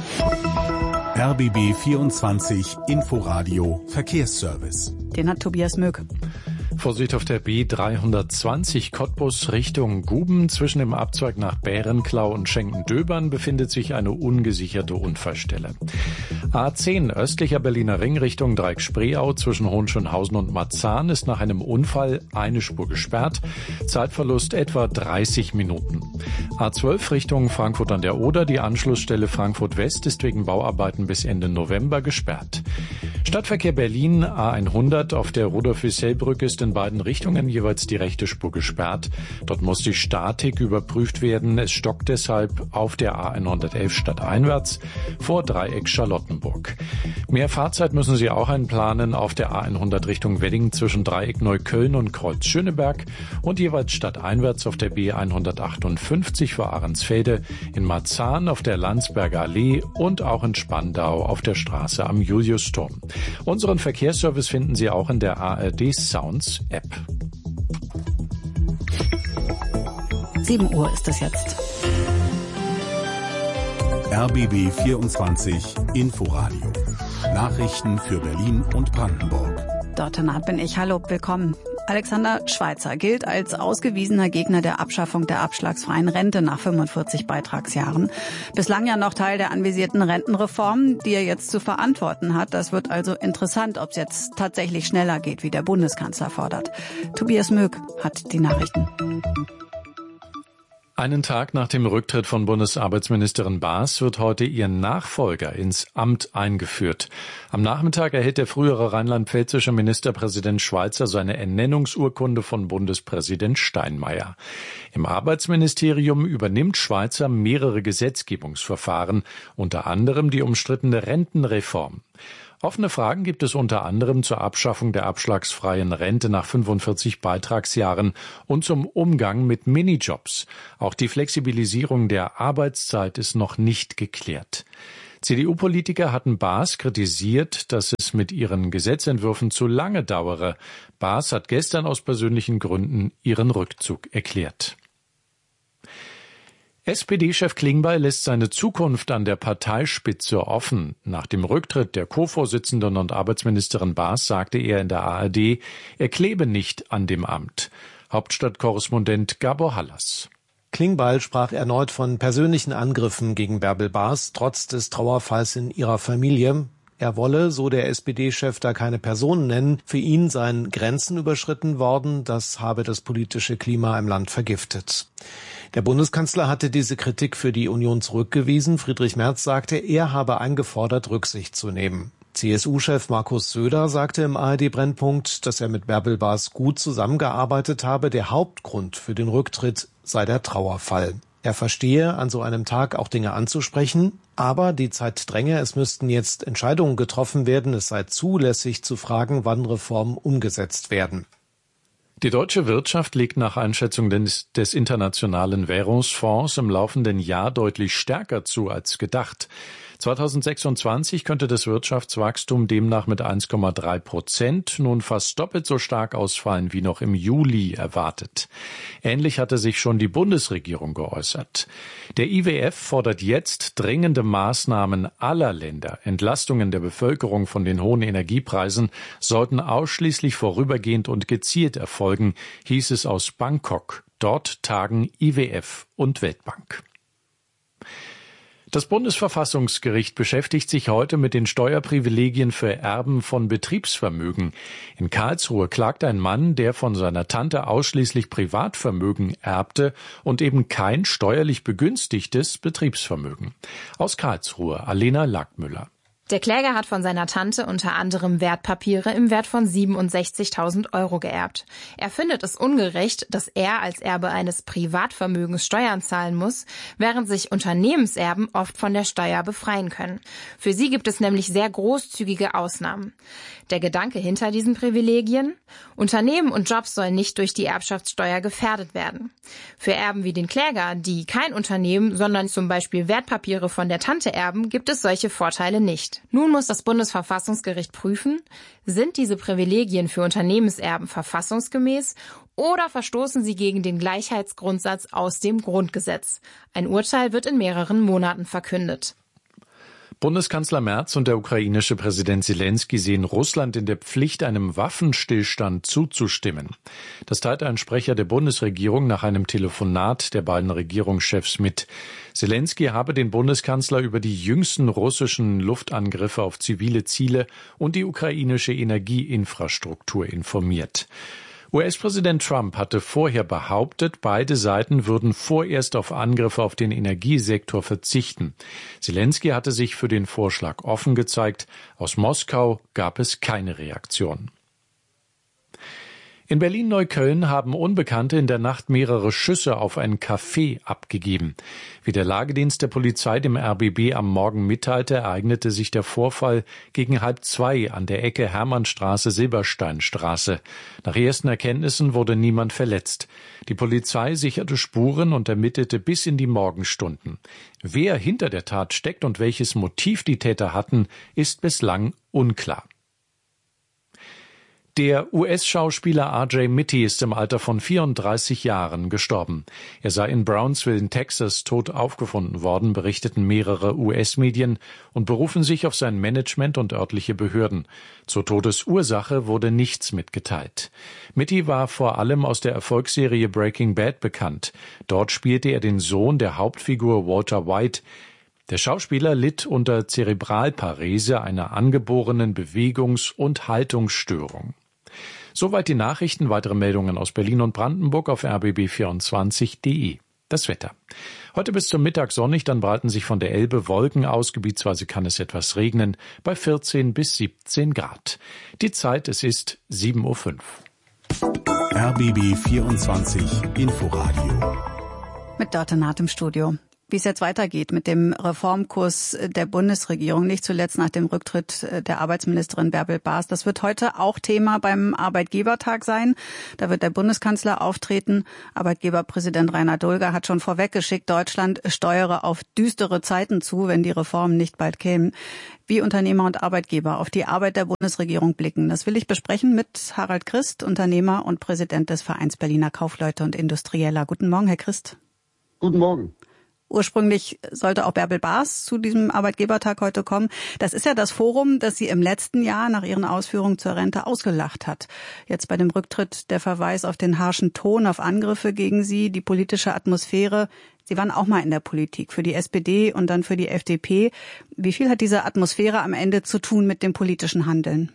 Speaker 3: R B B vierundzwanzig Inforadio Verkehrsservice.
Speaker 2: Den hat Tobias Möck.
Speaker 4: Vorsicht auf der B dreihundertzwanzig Cottbus Richtung Guben. Zwischen dem Abzweig nach Bärenklau und Schenken-Döbern befindet sich eine ungesicherte Unfallstelle. A zehn östlicher Berliner Ring Richtung Dreieck-Spreeau zwischen Hohenschönhausen und Marzahn ist nach einem Unfall eine Spur gesperrt. Zeitverlust etwa dreißig Minuten. A zwölf Richtung Frankfurt an der Oder. Die Anschlussstelle Frankfurt West ist wegen Bauarbeiten bis Ende November gesperrt. Stadtverkehr Berlin A hundert auf der Rudolf-Wissell-Brücke ist in beiden Richtungen jeweils die rechte Spur gesperrt. Dort muss die Statik überprüft werden. Es stockt deshalb auf der A hundertelf stadteinwärts vor Dreieck Charlottenburg. Mehr Fahrzeit müssen Sie auch einplanen auf der A hundert Richtung Wedding zwischen Dreieck Neukölln und Kreuz Schöneberg und jeweils stadteinwärts auf der B hundertachtundfünfzig vor Ahrensfelde, in Marzahn auf der Landsberger Allee und auch in Spandau auf der Straße am Juliusturm. Unseren Verkehrsservice finden Sie auch in der A R D Sounds App.
Speaker 2: sieben Uhr ist es jetzt.
Speaker 3: R B B vierundzwanzig Inforadio. Nachrichten für Berlin und Brandenburg.
Speaker 2: Dort bin ich. Hallo, willkommen. Alexander Schweitzer gilt als ausgewiesener Gegner der Abschaffung der abschlagsfreien Rente nach fünfundvierzig Beitragsjahren. Bislang ja noch Teil der anvisierten Rentenreform, die er jetzt zu verantworten hat. Das wird also interessant, ob es jetzt tatsächlich schneller geht, wie der Bundeskanzler fordert. Tobias Möck hat die Nachrichten.
Speaker 4: Einen Tag nach dem Rücktritt von Bundesarbeitsministerin Baas wird heute ihr Nachfolger ins Amt eingeführt. Am Nachmittag erhält der frühere rheinland-pfälzische Ministerpräsident Schweizer seine Ernennungsurkunde von Bundespräsident Steinmeier. Im Arbeitsministerium übernimmt Schweizer mehrere Gesetzgebungsverfahren, unter anderem die umstrittene Rentenreform. Offene Fragen gibt es unter anderem zur Abschaffung der abschlagsfreien Rente nach fünfundvierzig Beitragsjahren und zum Umgang mit Minijobs. Auch die Flexibilisierung der Arbeitszeit ist noch nicht geklärt. C D U-Politiker hatten Baas kritisiert, dass es mit ihren Gesetzentwürfen zu lange dauere. Baas hat gestern aus persönlichen Gründen ihren Rückzug erklärt. S P D-Chef Klingbeil lässt seine Zukunft an der Parteispitze offen. Nach dem Rücktritt der Co-Vorsitzenden und Arbeitsministerin Baas sagte er in der A R D, er klebe nicht an dem Amt. Hauptstadtkorrespondent Gabor Hallas.
Speaker 16: Klingbeil sprach erneut von persönlichen Angriffen gegen Bärbel Baas, trotz des Trauerfalls in ihrer Familie. Er wolle, so der S P D-Chef, da keine Personen nennen. Für ihn seien Grenzen überschritten worden. Das habe das politische Klima im Land vergiftet. Der Bundeskanzler hatte diese Kritik für die Union zurückgewiesen. Friedrich Merz sagte, er habe eingefordert, Rücksicht zu nehmen. C S U-Chef Markus Söder sagte im A R D-Brennpunkt, dass er mit Bärbel Baas gut zusammengearbeitet habe. Der Hauptgrund für den Rücktritt sei der Trauerfall. Er verstehe, an so einem Tag auch Dinge anzusprechen, aber die Zeit dränge, es müssten jetzt Entscheidungen getroffen werden. Es sei zulässig zu fragen, wann Reformen umgesetzt werden.
Speaker 4: Die deutsche Wirtschaft legt nach Einschätzung des, des Internationalen Währungsfonds im laufenden Jahr deutlich stärker zu als gedacht. zweitausendsechsundzwanzig könnte das Wirtschaftswachstum demnach mit eins Komma drei Prozent nun fast doppelt so stark ausfallen wie noch im Juli erwartet. Ähnlich hatte sich schon die Bundesregierung geäußert. Der I W F fordert jetzt dringende Maßnahmen aller Länder. Entlastungen der Bevölkerung von den hohen Energiepreisen sollten ausschließlich vorübergehend und gezielt erfolgen, hieß es aus Bangkok. Dort tagen I W F und Weltbank. Das Bundesverfassungsgericht beschäftigt sich heute mit den Steuerprivilegien für Erben von Betriebsvermögen. In Karlsruhe klagt ein Mann, der von seiner Tante ausschließlich Privatvermögen erbte und eben kein steuerlich begünstigtes Betriebsvermögen. Aus Karlsruhe, Alena Lackmüller.
Speaker 17: Der Kläger hat von seiner Tante unter anderem Wertpapiere im Wert von siebenundsechzigtausend Euro geerbt. Er findet es ungerecht, dass er als Erbe eines Privatvermögens Steuern zahlen muss, während sich Unternehmenserben oft von der Steuer befreien können. Für sie gibt es nämlich sehr großzügige Ausnahmen. Der Gedanke hinter diesen Privilegien? Unternehmen und Jobs sollen nicht durch die Erbschaftssteuer gefährdet werden. Für Erben wie den Kläger, die kein Unternehmen, sondern zum Beispiel Wertpapiere von der Tante erben, gibt es solche Vorteile nicht. Nun muss das Bundesverfassungsgericht prüfen, sind diese Privilegien für Unternehmenserben verfassungsgemäß oder verstoßen sie gegen den Gleichheitsgrundsatz aus dem Grundgesetz. Ein Urteil wird in mehreren Monaten verkündet.
Speaker 4: Bundeskanzler Merz und der ukrainische Präsident Zelensky sehen Russland in der Pflicht, einem Waffenstillstand zuzustimmen. Das teilte ein Sprecher der Bundesregierung nach einem Telefonat der beiden Regierungschefs mit. Zelensky habe den Bundeskanzler über die jüngsten russischen Luftangriffe auf zivile Ziele und die ukrainische Energieinfrastruktur informiert. U S-Präsident Trump hatte vorher behauptet, beide Seiten würden vorerst auf Angriffe auf den Energiesektor verzichten. Zelensky hatte sich für den Vorschlag offen gezeigt. Aus Moskau gab es keine Reaktion. In Berlin-Neukölln haben Unbekannte in der Nacht mehrere Schüsse auf ein Café abgegeben. Wie der Lagedienst der Polizei dem R B B am Morgen mitteilte, ereignete sich der Vorfall gegen halb zwei an der Ecke Hermannstraße-Silbersteinstraße. Nach ersten Erkenntnissen wurde niemand verletzt. Die Polizei sicherte Spuren und ermittelte bis in die Morgenstunden. Wer hinter der Tat steckt und welches Motiv die Täter hatten, ist bislang unklar. Der U S-Schauspieler R J Mitte ist im Alter von vierunddreißig Jahren gestorben. Er sei in Brownsville in Texas tot aufgefunden worden, berichteten mehrere U S-Medien und berufen sich auf sein Management und örtliche Behörden. Zur Todesursache wurde nichts mitgeteilt. Mitte war vor allem aus der Erfolgsserie Breaking Bad bekannt. Dort spielte er den Sohn der Hauptfigur Walter White. Der Schauspieler litt unter Zerebralparese, einer angeborenen Bewegungs- und Haltungsstörung. Soweit die Nachrichten. Weitere Meldungen aus Berlin und Brandenburg auf r b b vierundzwanzig punkt d e. Das Wetter. Heute bis zum Mittag sonnig, dann breiten sich von der Elbe Wolken aus. Gebietsweise kann es etwas regnen, bei vierzehn bis siebzehn Grad. Die Zeit, es ist sieben Uhr fünf.
Speaker 3: R B B vierundzwanzig Inforadio.
Speaker 2: Mit Dörte Naht im Studio. Wie es jetzt weitergeht mit dem Reformkurs der Bundesregierung, nicht zuletzt nach dem Rücktritt der Arbeitsministerin Bärbel Baas. Das wird heute auch Thema beim Arbeitgebertag sein. Da wird der Bundeskanzler auftreten. Arbeitgeberpräsident Rainer Dulger hat schon vorweggeschickt, Deutschland steuere auf düstere Zeiten zu, wenn die Reformen nicht bald kämen. Wie Unternehmer und Arbeitgeber auf die Arbeit der Bundesregierung blicken, das will ich besprechen mit Harald Christ, Unternehmer und Präsident des Vereins Berliner Kaufleute und Industrieller. Guten Morgen, Herr Christ.
Speaker 18: Guten Morgen.
Speaker 2: Ursprünglich sollte auch Bärbel Baas zu diesem Arbeitgebertag heute kommen. Das ist ja das Forum, das sie im letzten Jahr nach ihren Ausführungen zur Rente ausgelacht hat. Jetzt bei dem Rücktritt der Verweis auf den harschen Ton, auf Angriffe gegen sie, die politische Atmosphäre. Sie waren auch mal in der Politik, für die S P D und dann für die F D P. Wie viel hat diese Atmosphäre am Ende zu tun mit dem politischen Handeln?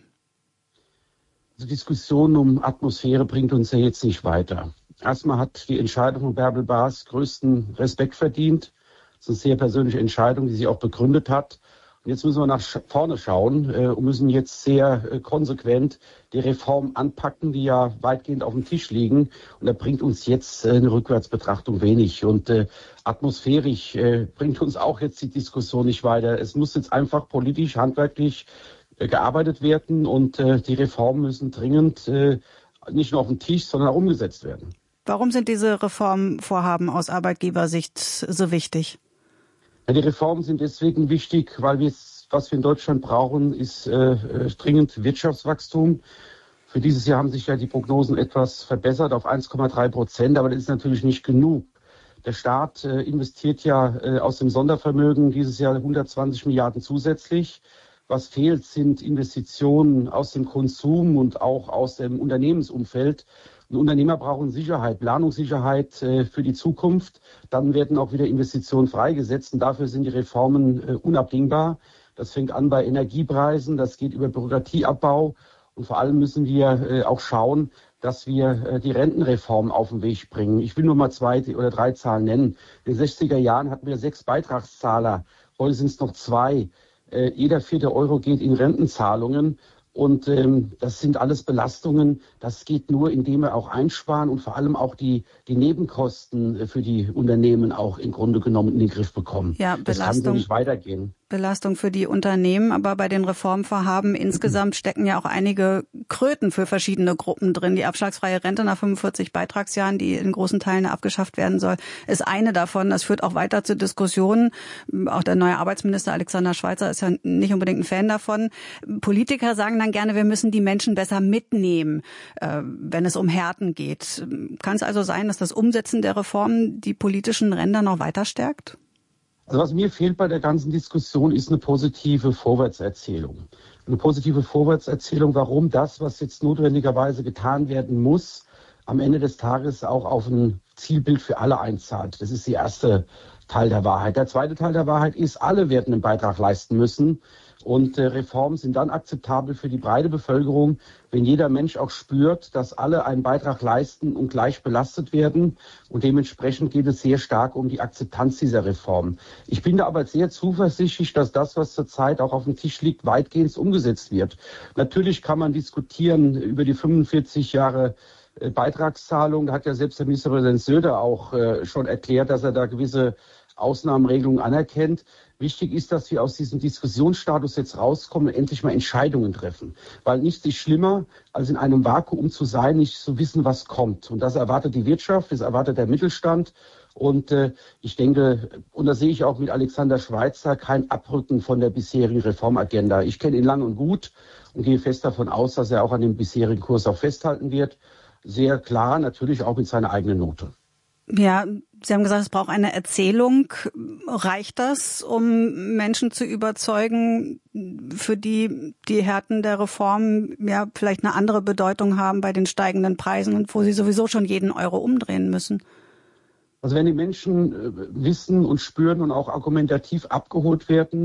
Speaker 18: Die Diskussion um Atmosphäre bringt uns ja jetzt nicht weiter. Erstmal hat die Entscheidung von Bärbel Baas größten Respekt verdient. Das ist eine sehr persönliche Entscheidung, die sie auch begründet hat. Und jetzt müssen wir nach vorne schauen äh, und müssen jetzt sehr äh, konsequent die Reformen anpacken, die ja weitgehend auf dem Tisch liegen. Und da bringt uns jetzt äh, eine Rückwärtsbetrachtung wenig. Und äh, atmosphärisch äh, bringt uns auch jetzt die Diskussion nicht weiter. Es muss jetzt einfach politisch, handwerklich äh, gearbeitet werden. Und äh, die Reformen müssen dringend äh, nicht nur auf dem Tisch, sondern auch umgesetzt werden.
Speaker 2: Warum sind diese Reformvorhaben aus Arbeitgebersicht so wichtig?
Speaker 18: Ja, die Reformen sind deswegen wichtig, weil wir, was wir in Deutschland brauchen, ist äh, dringend Wirtschaftswachstum. Für dieses Jahr haben sich ja die Prognosen etwas verbessert auf eins Komma drei Prozent, aber das ist natürlich nicht genug. Der Staat äh, investiert ja äh, aus dem Sondervermögen dieses Jahr hundertzwanzig Milliarden zusätzlich. Was fehlt, sind Investitionen aus dem Konsum und auch aus dem Unternehmensumfeld. Und Unternehmer brauchen Sicherheit, Planungssicherheit äh, für die Zukunft. Dann werden auch wieder Investitionen freigesetzt und dafür sind die Reformen äh, unabdingbar. Das fängt an bei Energiepreisen, das geht über Bürokratieabbau und vor allem müssen wir äh, auch schauen, dass wir äh, die Rentenreform auf den Weg bringen. Ich will nur mal zwei oder drei Zahlen nennen. In den sechziger Jahren hatten wir sechs Beitragszahler, heute sind es noch zwei. Äh, jeder vierte Euro geht in Rentenzahlungen. Und ähm, das sind alles Belastungen. Das geht nur, indem wir auch einsparen und vor allem auch die, die Nebenkosten für die Unternehmen auch im Grunde genommen in den Griff bekommen.
Speaker 2: Ja,
Speaker 18: das kann so nicht weitergehen.
Speaker 2: Belastung für die Unternehmen, aber bei den Reformvorhaben insgesamt stecken ja auch einige Kröten für verschiedene Gruppen drin. Die abschlagsfreie Rente nach fünfundvierzig Beitragsjahren, die in großen Teilen abgeschafft werden soll, ist eine davon. Das führt auch weiter zu Diskussionen. Auch der neue Arbeitsminister Alexander Schweitzer ist ja nicht unbedingt ein Fan davon. Politiker sagen dann gerne, wir müssen die Menschen besser mitnehmen, wenn es um Härten geht. Kann es also sein, dass das Umsetzen der Reformen die politischen Ränder noch weiter stärkt?
Speaker 18: Also was mir fehlt bei der ganzen Diskussion, ist eine positive Vorwärtserzählung. Eine positive Vorwärtserzählung, warum das, was jetzt notwendigerweise getan werden muss, am Ende des Tages auch auf ein Zielbild für alle einzahlt. Das ist der erste Teil der Wahrheit. Der zweite Teil der Wahrheit ist, alle werden einen Beitrag leisten müssen. Und äh, Reformen sind dann akzeptabel für die breite Bevölkerung, wenn jeder Mensch auch spürt, dass alle einen Beitrag leisten und gleich belastet werden. Und dementsprechend geht es sehr stark um die Akzeptanz dieser Reform. Ich bin da aber sehr zuversichtlich, dass das, was zurzeit auch auf dem Tisch liegt, weitgehend umgesetzt wird. Natürlich kann man diskutieren über die fünfundvierzig Jahre äh, Beitragszahlung. Da hat ja selbst der Ministerpräsident Söder auch äh, schon erklärt, dass er da gewisse Ausnahmeregelungen anerkennt. Wichtig ist, dass wir aus diesem Diskussionsstatus jetzt rauskommen und endlich mal Entscheidungen treffen. Weil nichts ist schlimmer, als in einem Vakuum zu sein, nicht zu wissen, was kommt. Und das erwartet die Wirtschaft, das erwartet der Mittelstand. Und äh, ich denke, und da sehe ich auch mit Alexander Schweitzer kein Abrücken von der bisherigen Reformagenda. Ich kenne ihn lang und gut und gehe fest davon aus, dass er auch an dem bisherigen Kurs auch festhalten wird. Sehr klar, natürlich auch mit seiner eigenen Note.
Speaker 2: Ja, Sie haben gesagt, es braucht eine Erzählung. Reicht das, um Menschen zu überzeugen, für die die Härten der Reform ja vielleicht eine andere Bedeutung haben bei den steigenden Preisen und wo sie sowieso schon jeden Euro umdrehen müssen?
Speaker 18: Also wenn die Menschen wissen und spüren und auch argumentativ abgeholt werden,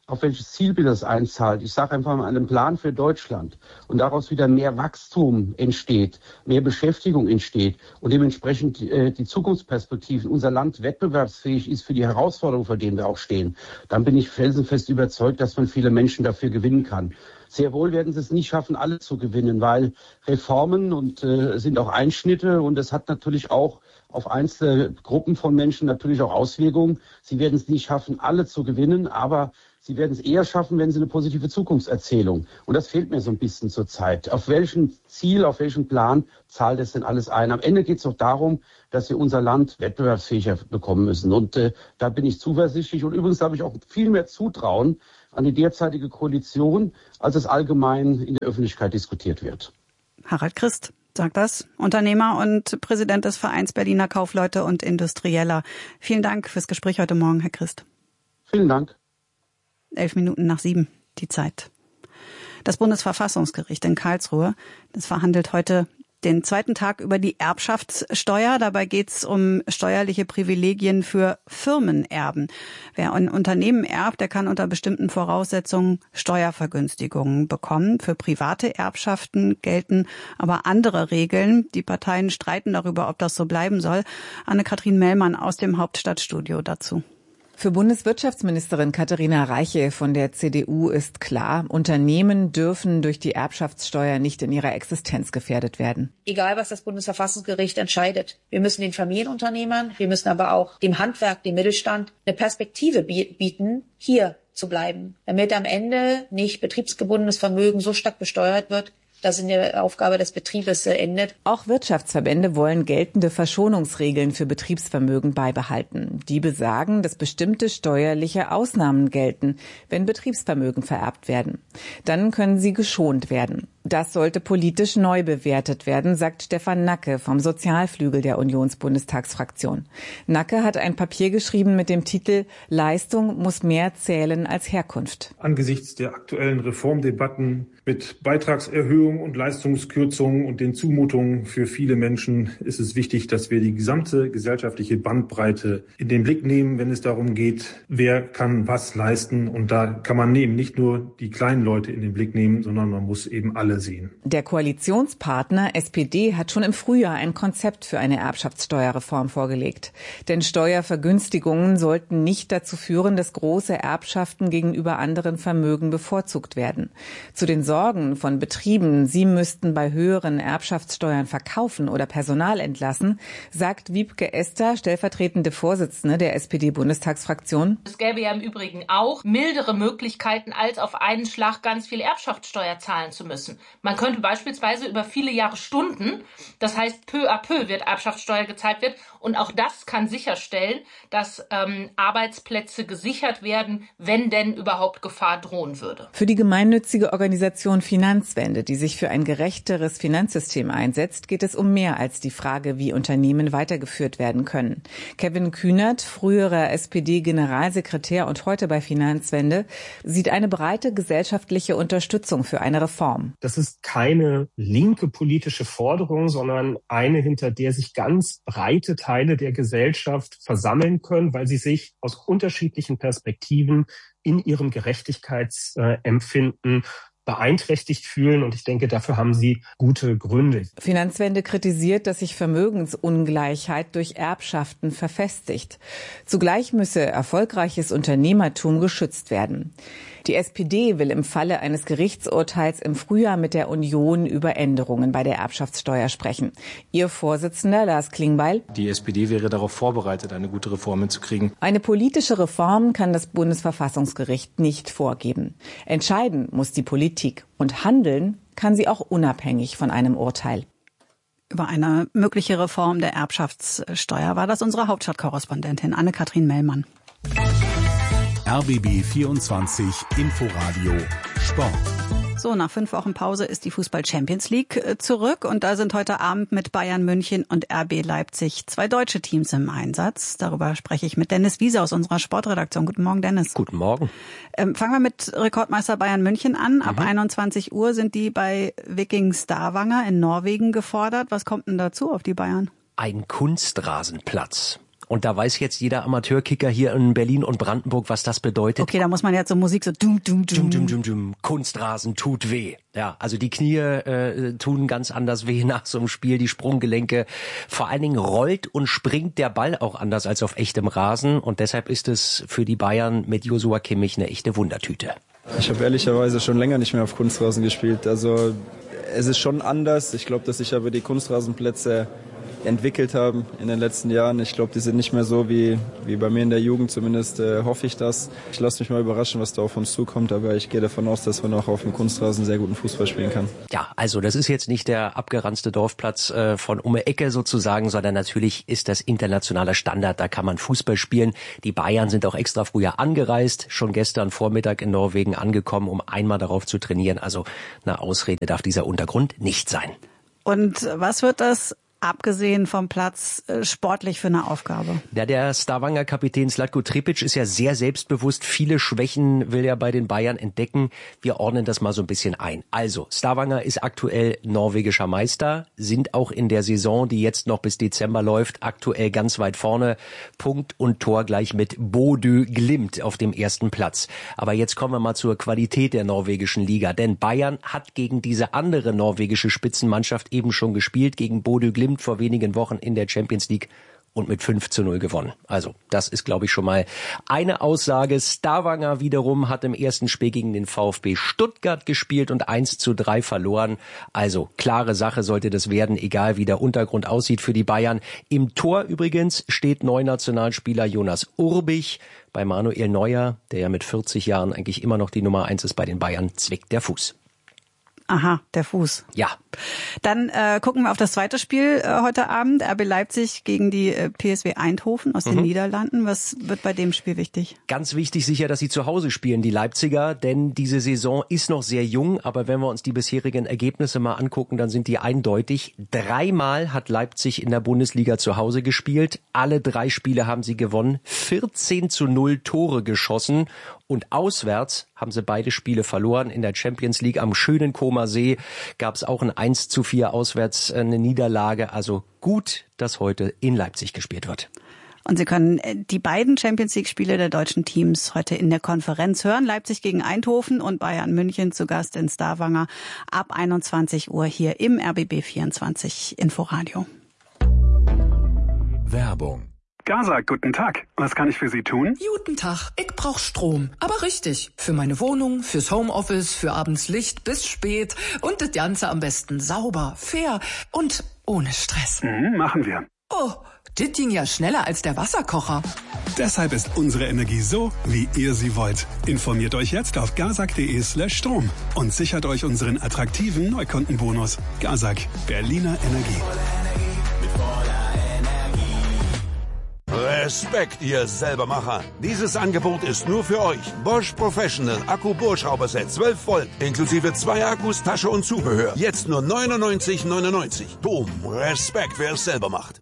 Speaker 18: auf welches Zielbild das einzahlt. Ich sage einfach mal einen Plan für Deutschland und daraus wieder mehr Wachstum entsteht, mehr Beschäftigung entsteht und dementsprechend äh, die Zukunftsperspektiven, unser Land wettbewerbsfähig ist für die Herausforderungen, vor denen wir auch stehen, dann bin ich felsenfest überzeugt, dass man viele Menschen dafür gewinnen kann. Sehr wohl werden sie es nicht schaffen, alle zu gewinnen, weil Reformen und äh, sind auch Einschnitte und es hat natürlich auch auf einzelne Gruppen von Menschen natürlich auch Auswirkungen. Sie werden es nicht schaffen, alle zu gewinnen, aber sie werden es eher schaffen, wenn sie eine positive Zukunftserzählung. Und das fehlt mir so ein bisschen zurzeit. Auf welchem Ziel, auf welchen Plan zahlt es denn alles ein? Am Ende geht es doch darum, dass wir unser Land wettbewerbsfähiger bekommen müssen. Und äh, da bin ich zuversichtlich. Und übrigens habe ich auch viel mehr Zutrauen an die derzeitige Koalition, als es allgemein in der Öffentlichkeit diskutiert wird.
Speaker 2: Harald Christ sagt das, Unternehmer und Präsident des Vereins Berliner Kaufleute und Industrieller. Vielen Dank fürs Gespräch heute Morgen, Herr Christ.
Speaker 18: Vielen Dank.
Speaker 2: Elf Minuten nach sieben, die Zeit. Das Bundesverfassungsgericht in Karlsruhe, das verhandelt heute den zweiten Tag über die Erbschaftssteuer. Dabei geht es um steuerliche Privilegien für Firmenerben. Wer ein Unternehmen erbt, der kann unter bestimmten Voraussetzungen Steuervergünstigungen bekommen. Für private Erbschaften gelten aber andere Regeln. Die Parteien streiten darüber, ob das so bleiben soll. Anne-Kathrin Mellmann aus dem Hauptstadtstudio dazu.
Speaker 19: Für Bundeswirtschaftsministerin Katharina Reiche von der C D U ist klar, Unternehmen dürfen durch die Erbschaftssteuer nicht in ihrer Existenz gefährdet werden.
Speaker 20: Egal, was das Bundesverfassungsgericht entscheidet. Wir müssen den Familienunternehmern, wir müssen aber auch dem Handwerk, dem Mittelstand eine Perspektive bieten, hier zu bleiben, damit am Ende nicht betriebsgebundenes Vermögen so stark besteuert wird, das in der Aufgabe des Betriebes endet.
Speaker 19: Auch Wirtschaftsverbände wollen geltende Verschonungsregeln für Betriebsvermögen beibehalten. Die besagen, dass bestimmte steuerliche Ausnahmen gelten, wenn Betriebsvermögen vererbt werden. Dann können sie geschont werden. Das sollte politisch neu bewertet werden, sagt Stefan Nacke vom Sozialflügel der Unionsbundestagsfraktion. Nacke hat ein Papier geschrieben mit dem Titel »Leistung muss mehr zählen als Herkunft«.
Speaker 21: Angesichts der aktuellen Reformdebatten mit Beitragserhöhung und Leistungskürzungen und den Zumutungen für viele Menschen ist es wichtig, dass wir die gesamte gesellschaftliche Bandbreite in den Blick nehmen, wenn es darum geht, wer kann was leisten. Und da kann man eben nicht nur die kleinen Leute in den Blick nehmen, sondern man muss eben alle sehen.
Speaker 19: Der Koalitionspartner S P D hat schon im Frühjahr ein Konzept für eine Erbschaftssteuerreform vorgelegt. Denn Steuervergünstigungen sollten nicht dazu führen, dass große Erbschaften gegenüber anderen Vermögen bevorzugt werden. Zu den Sorgen von Betrieben, sie müssten bei höheren Erbschaftssteuern verkaufen oder Personal entlassen, sagt Wiebke Ester, stellvertretende Vorsitzende der S P D-Bundestagsfraktion.
Speaker 22: Es gäbe ja im Übrigen auch mildere Möglichkeiten, als auf einen Schlag ganz viel Erbschaftssteuer zahlen zu müssen. Man könnte beispielsweise über viele Jahre Stunden, das heißt peu à peu wird Erbschaftssteuer gezahlt wird und auch das kann sicherstellen, dass ähm, Arbeitsplätze gesichert werden, wenn denn überhaupt Gefahr drohen würde.
Speaker 19: Für die gemeinnützige Organisation Finanzwende, die sich für ein gerechteres Finanzsystem einsetzt, geht es um mehr als die Frage, wie Unternehmen weitergeführt werden können. Kevin Kühnert, früherer S P D-Generalsekretär und heute bei Finanzwende, sieht eine breite gesellschaftliche Unterstützung für eine Reform.
Speaker 23: Das ist keine linke politische Forderung, sondern eine, hinter der sich ganz breite Teile der Gesellschaft versammeln können, weil sie sich aus unterschiedlichen Perspektiven in ihrem Gerechtigkeitsempfinden beeinträchtigt fühlen. Und ich denke, dafür haben sie gute Gründe.
Speaker 19: Finanzwende kritisiert, dass sich Vermögensungleichheit durch Erbschaften verfestigt. Zugleich müsse erfolgreiches Unternehmertum geschützt werden. Die S P D will im Falle eines Gerichtsurteils im Frühjahr mit der Union über Änderungen bei der Erbschaftssteuer sprechen. Ihr Vorsitzender Lars Klingbeil:
Speaker 24: Die S P D wäre darauf vorbereitet, eine gute Reform hinzukriegen.
Speaker 19: Eine politische Reform kann das Bundesverfassungsgericht nicht vorgeben. Entscheiden muss die Politik und handeln kann sie auch unabhängig von einem Urteil.
Speaker 2: Über eine mögliche Reform der Erbschaftssteuer war das unsere Hauptstadtkorrespondentin Anne-Kathrin Mellmann.
Speaker 3: R B B vierundzwanzig Inforadio Sport.
Speaker 2: So, nach fünf Wochen Pause ist die Fußball-Champions League zurück und da sind heute Abend mit Bayern München und R B Leipzig zwei deutsche Teams im Einsatz. Darüber spreche ich mit Dennis Wiese aus unserer Sportredaktion. Guten Morgen, Dennis.
Speaker 25: Guten Morgen.
Speaker 2: Ähm, fangen wir mit Rekordmeister Bayern München an. Ab mhm. einundzwanzig Uhr sind die bei Viking Stavanger in Norwegen gefordert. Was kommt denn dazu auf die Bayern?
Speaker 25: Ein Kunstrasenplatz.
Speaker 1: Und da weiß jetzt jeder Amateurkicker hier in Berlin und Brandenburg, was das bedeutet.
Speaker 2: Okay, da muss man jetzt so Musik so dum, dum, dum.
Speaker 1: Dum, dum, dum. Kunstrasen tut weh. Ja, also die Knie äh, tun ganz anders weh nach so einem Spiel, die Sprunggelenke. Vor allen Dingen rollt und springt der Ball auch anders als auf echtem Rasen. Und deshalb ist es für die Bayern mit Joshua Kimmich eine echte Wundertüte.
Speaker 5: Ich habe ehrlicherweise schon länger nicht mehr auf Kunstrasen gespielt. Also es ist schon anders. Ich glaube, dass sich aber die Kunstrasenplätze entwickelt haben in den letzten Jahren. Ich glaube, die sind nicht mehr so wie, wie bei mir in der Jugend, zumindest äh, hoffe ich das. Ich lasse mich mal überraschen, was da auf uns zukommt, aber ich gehe davon aus, dass man auch auf dem Kunstrasen sehr guten Fußball spielen kann.
Speaker 1: Ja, also das ist jetzt nicht der abgeranzte Dorfplatz äh, von um die Ecke sozusagen, sondern natürlich ist das internationaler Standard, da kann man Fußball spielen. Die Bayern sind auch extra früher angereist, schon gestern Vormittag in Norwegen angekommen, um einmal darauf zu trainieren. Also eine Ausrede darf dieser Untergrund nicht sein.
Speaker 2: Und was wird das abgesehen vom Platz sportlich für eine Aufgabe?
Speaker 1: Ja, der Stavanger Kapitän Zlatko Tripic ist ja sehr selbstbewusst. Viele Schwächen will er bei den Bayern entdecken. Wir ordnen das mal so ein bisschen ein. Also, Stavanger ist aktuell norwegischer Meister, sind auch in der Saison, die jetzt noch bis Dezember läuft, aktuell ganz weit vorne. Punkt und Tor gleich mit Bodø Glimt auf dem ersten Platz. Aber jetzt kommen wir mal zur Qualität der norwegischen Liga. Denn Bayern hat gegen diese andere norwegische Spitzenmannschaft eben schon gespielt, gegen Bodø Glimt vor wenigen Wochen in der Champions League und mit fünf zu null gewonnen. Also das ist, glaube ich, schon mal eine Aussage. Stavanger wiederum hat im ersten Spiel gegen den VfB Stuttgart gespielt und eins zu drei verloren. Also klare Sache sollte das werden, egal wie der Untergrund aussieht für die Bayern. Im Tor übrigens steht Neunationalspieler Jonas Urbich. Bei Manuel Neuer, der ja mit vierzig Jahren eigentlich immer noch die Nummer eins ist bei den Bayern, zwickt der Fuß.
Speaker 2: Aha, der Fuß.
Speaker 1: Ja.
Speaker 2: Dann äh, gucken wir auf das zweite Spiel äh, heute Abend. R B Leipzig gegen die äh, P S V Eindhoven aus den mhm. Niederlanden. Was wird bei dem Spiel wichtig?
Speaker 1: Ganz wichtig sicher, dass sie zu Hause spielen, die Leipziger. Denn diese Saison ist noch sehr jung. Aber wenn wir uns die bisherigen Ergebnisse mal angucken, dann sind die eindeutig. Dreimal hat Leipzig in der Bundesliga zu Hause gespielt. Alle drei Spiele haben sie gewonnen. vierzehn zu null Tore geschossen. Und auswärts haben sie beide Spiele verloren. In der Champions League am schönen Comer See gab es auch ein eins zu vier auswärts eine Niederlage. Also gut, dass heute in Leipzig gespielt wird.
Speaker 2: Und Sie können die beiden Champions League-Spiele der deutschen Teams heute in der Konferenz hören. Leipzig gegen Eindhoven und Bayern München zu Gast in Stavanger ab einundzwanzig Uhr hier im R B B vierundzwanzig Inforadio.
Speaker 3: Werbung.
Speaker 6: Gaza, guten Tag. Was kann ich für Sie tun?
Speaker 7: Guten Tag. Ich brauch Strom. Aber richtig. Für meine Wohnung, fürs Homeoffice, für abends Licht bis spät. Und das Ganze am besten sauber, fair und ohne Stress.
Speaker 6: Mhm, machen wir.
Speaker 7: Oh, das ging ja schneller als der Wasserkocher.
Speaker 6: Deshalb ist unsere Energie so, wie ihr sie wollt. Informiert euch jetzt auf gazak.de slash Strom und sichert euch unseren attraktiven Neukundenbonus. Gazak, Berliner Energie.
Speaker 25: Respekt, ihr Selbermacher. Dieses Angebot ist nur für euch. Bosch Professional Akku-Bohrschrauberset zwölf Volt, inklusive zwei Akkus, Tasche und Zubehör. Jetzt nur neunundneunzig neunundneunzig. Boom, Respekt, wer es selber macht.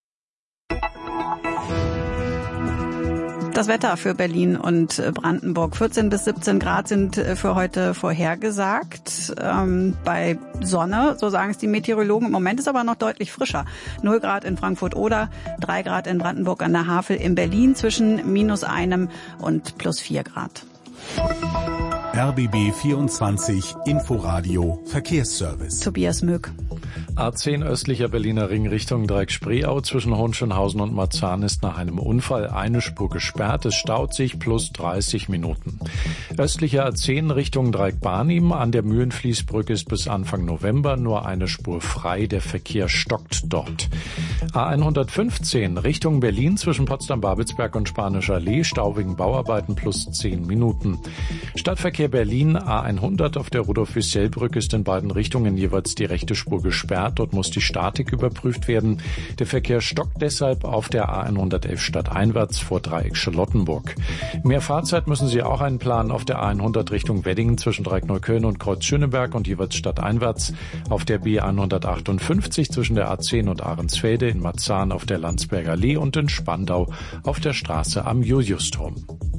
Speaker 2: Das Wetter für Berlin und Brandenburg. vierzehn bis siebzehn Grad sind für heute vorhergesagt. Ähm, bei Sonne, so sagen es die Meteorologen. Im Moment ist aber noch deutlich frischer. null Grad in Frankfurt oder drei Grad in Brandenburg an der Havel. In Berlin zwischen minus einem und plus vier Grad.
Speaker 3: R B B vierundzwanzig Inforadio Verkehrsservice.
Speaker 2: Tobias Möck.
Speaker 4: A zehn östlicher Berliner Ring Richtung Dreieck-Spreeau zwischen Hohenschönhausen und Marzahn ist nach einem Unfall eine Spur gesperrt. Es staut sich plus dreißig Minuten. Östlicher A zehn Richtung Dreieck-Barnim an der Mühlenfließbrücke ist bis Anfang November nur eine Spur frei. Der Verkehr stockt dort. A hundertfünfzehn Richtung Berlin zwischen Potsdam-Babelsberg und Spanischer Allee Stau wegen Bauarbeiten plus zehn Minuten. Stadtverkehr Berlin A hundert auf der Rudolf-Yücel-Brücke ist in beiden Richtungen jeweils die rechte Spur gesperrt. Dort muss die Statik überprüft werden. Der Verkehr stockt deshalb auf der A hundertelf stadteinwärts vor Dreieck Charlottenburg. Mehr Fahrzeit müssen Sie auch einplanen auf der A hundert Richtung Weddingen zwischen Dreieck-Neukölln und Kreuz Schöneberg und jeweils stadteinwärts. Auf der B hundertachtundfünfzig zwischen der A zehn und Ahrensfelde, in Marzahn auf der Landsberger Allee und in Spandau auf der Straße am Juliusturm.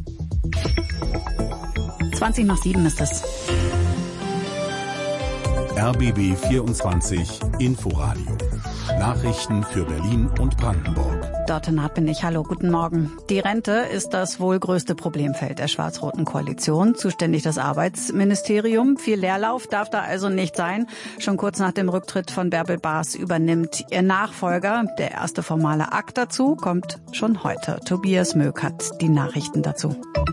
Speaker 2: zwanzig nach sieben ist es.
Speaker 3: R B B vierundzwanzig Inforadio. Nachrichten für Berlin und Brandenburg.
Speaker 2: Dorte Naht bin ich. Hallo, guten Morgen. Die Rente ist das wohl größte Problemfeld der schwarz-roten Koalition. Zuständig das Arbeitsministerium. Viel Leerlauf darf da also nicht sein. Schon kurz nach dem Rücktritt von Bärbel Baas übernimmt ihr Nachfolger. Der erste formale Akt dazu kommt schon heute. Tobias Möck hat die Nachrichten dazu.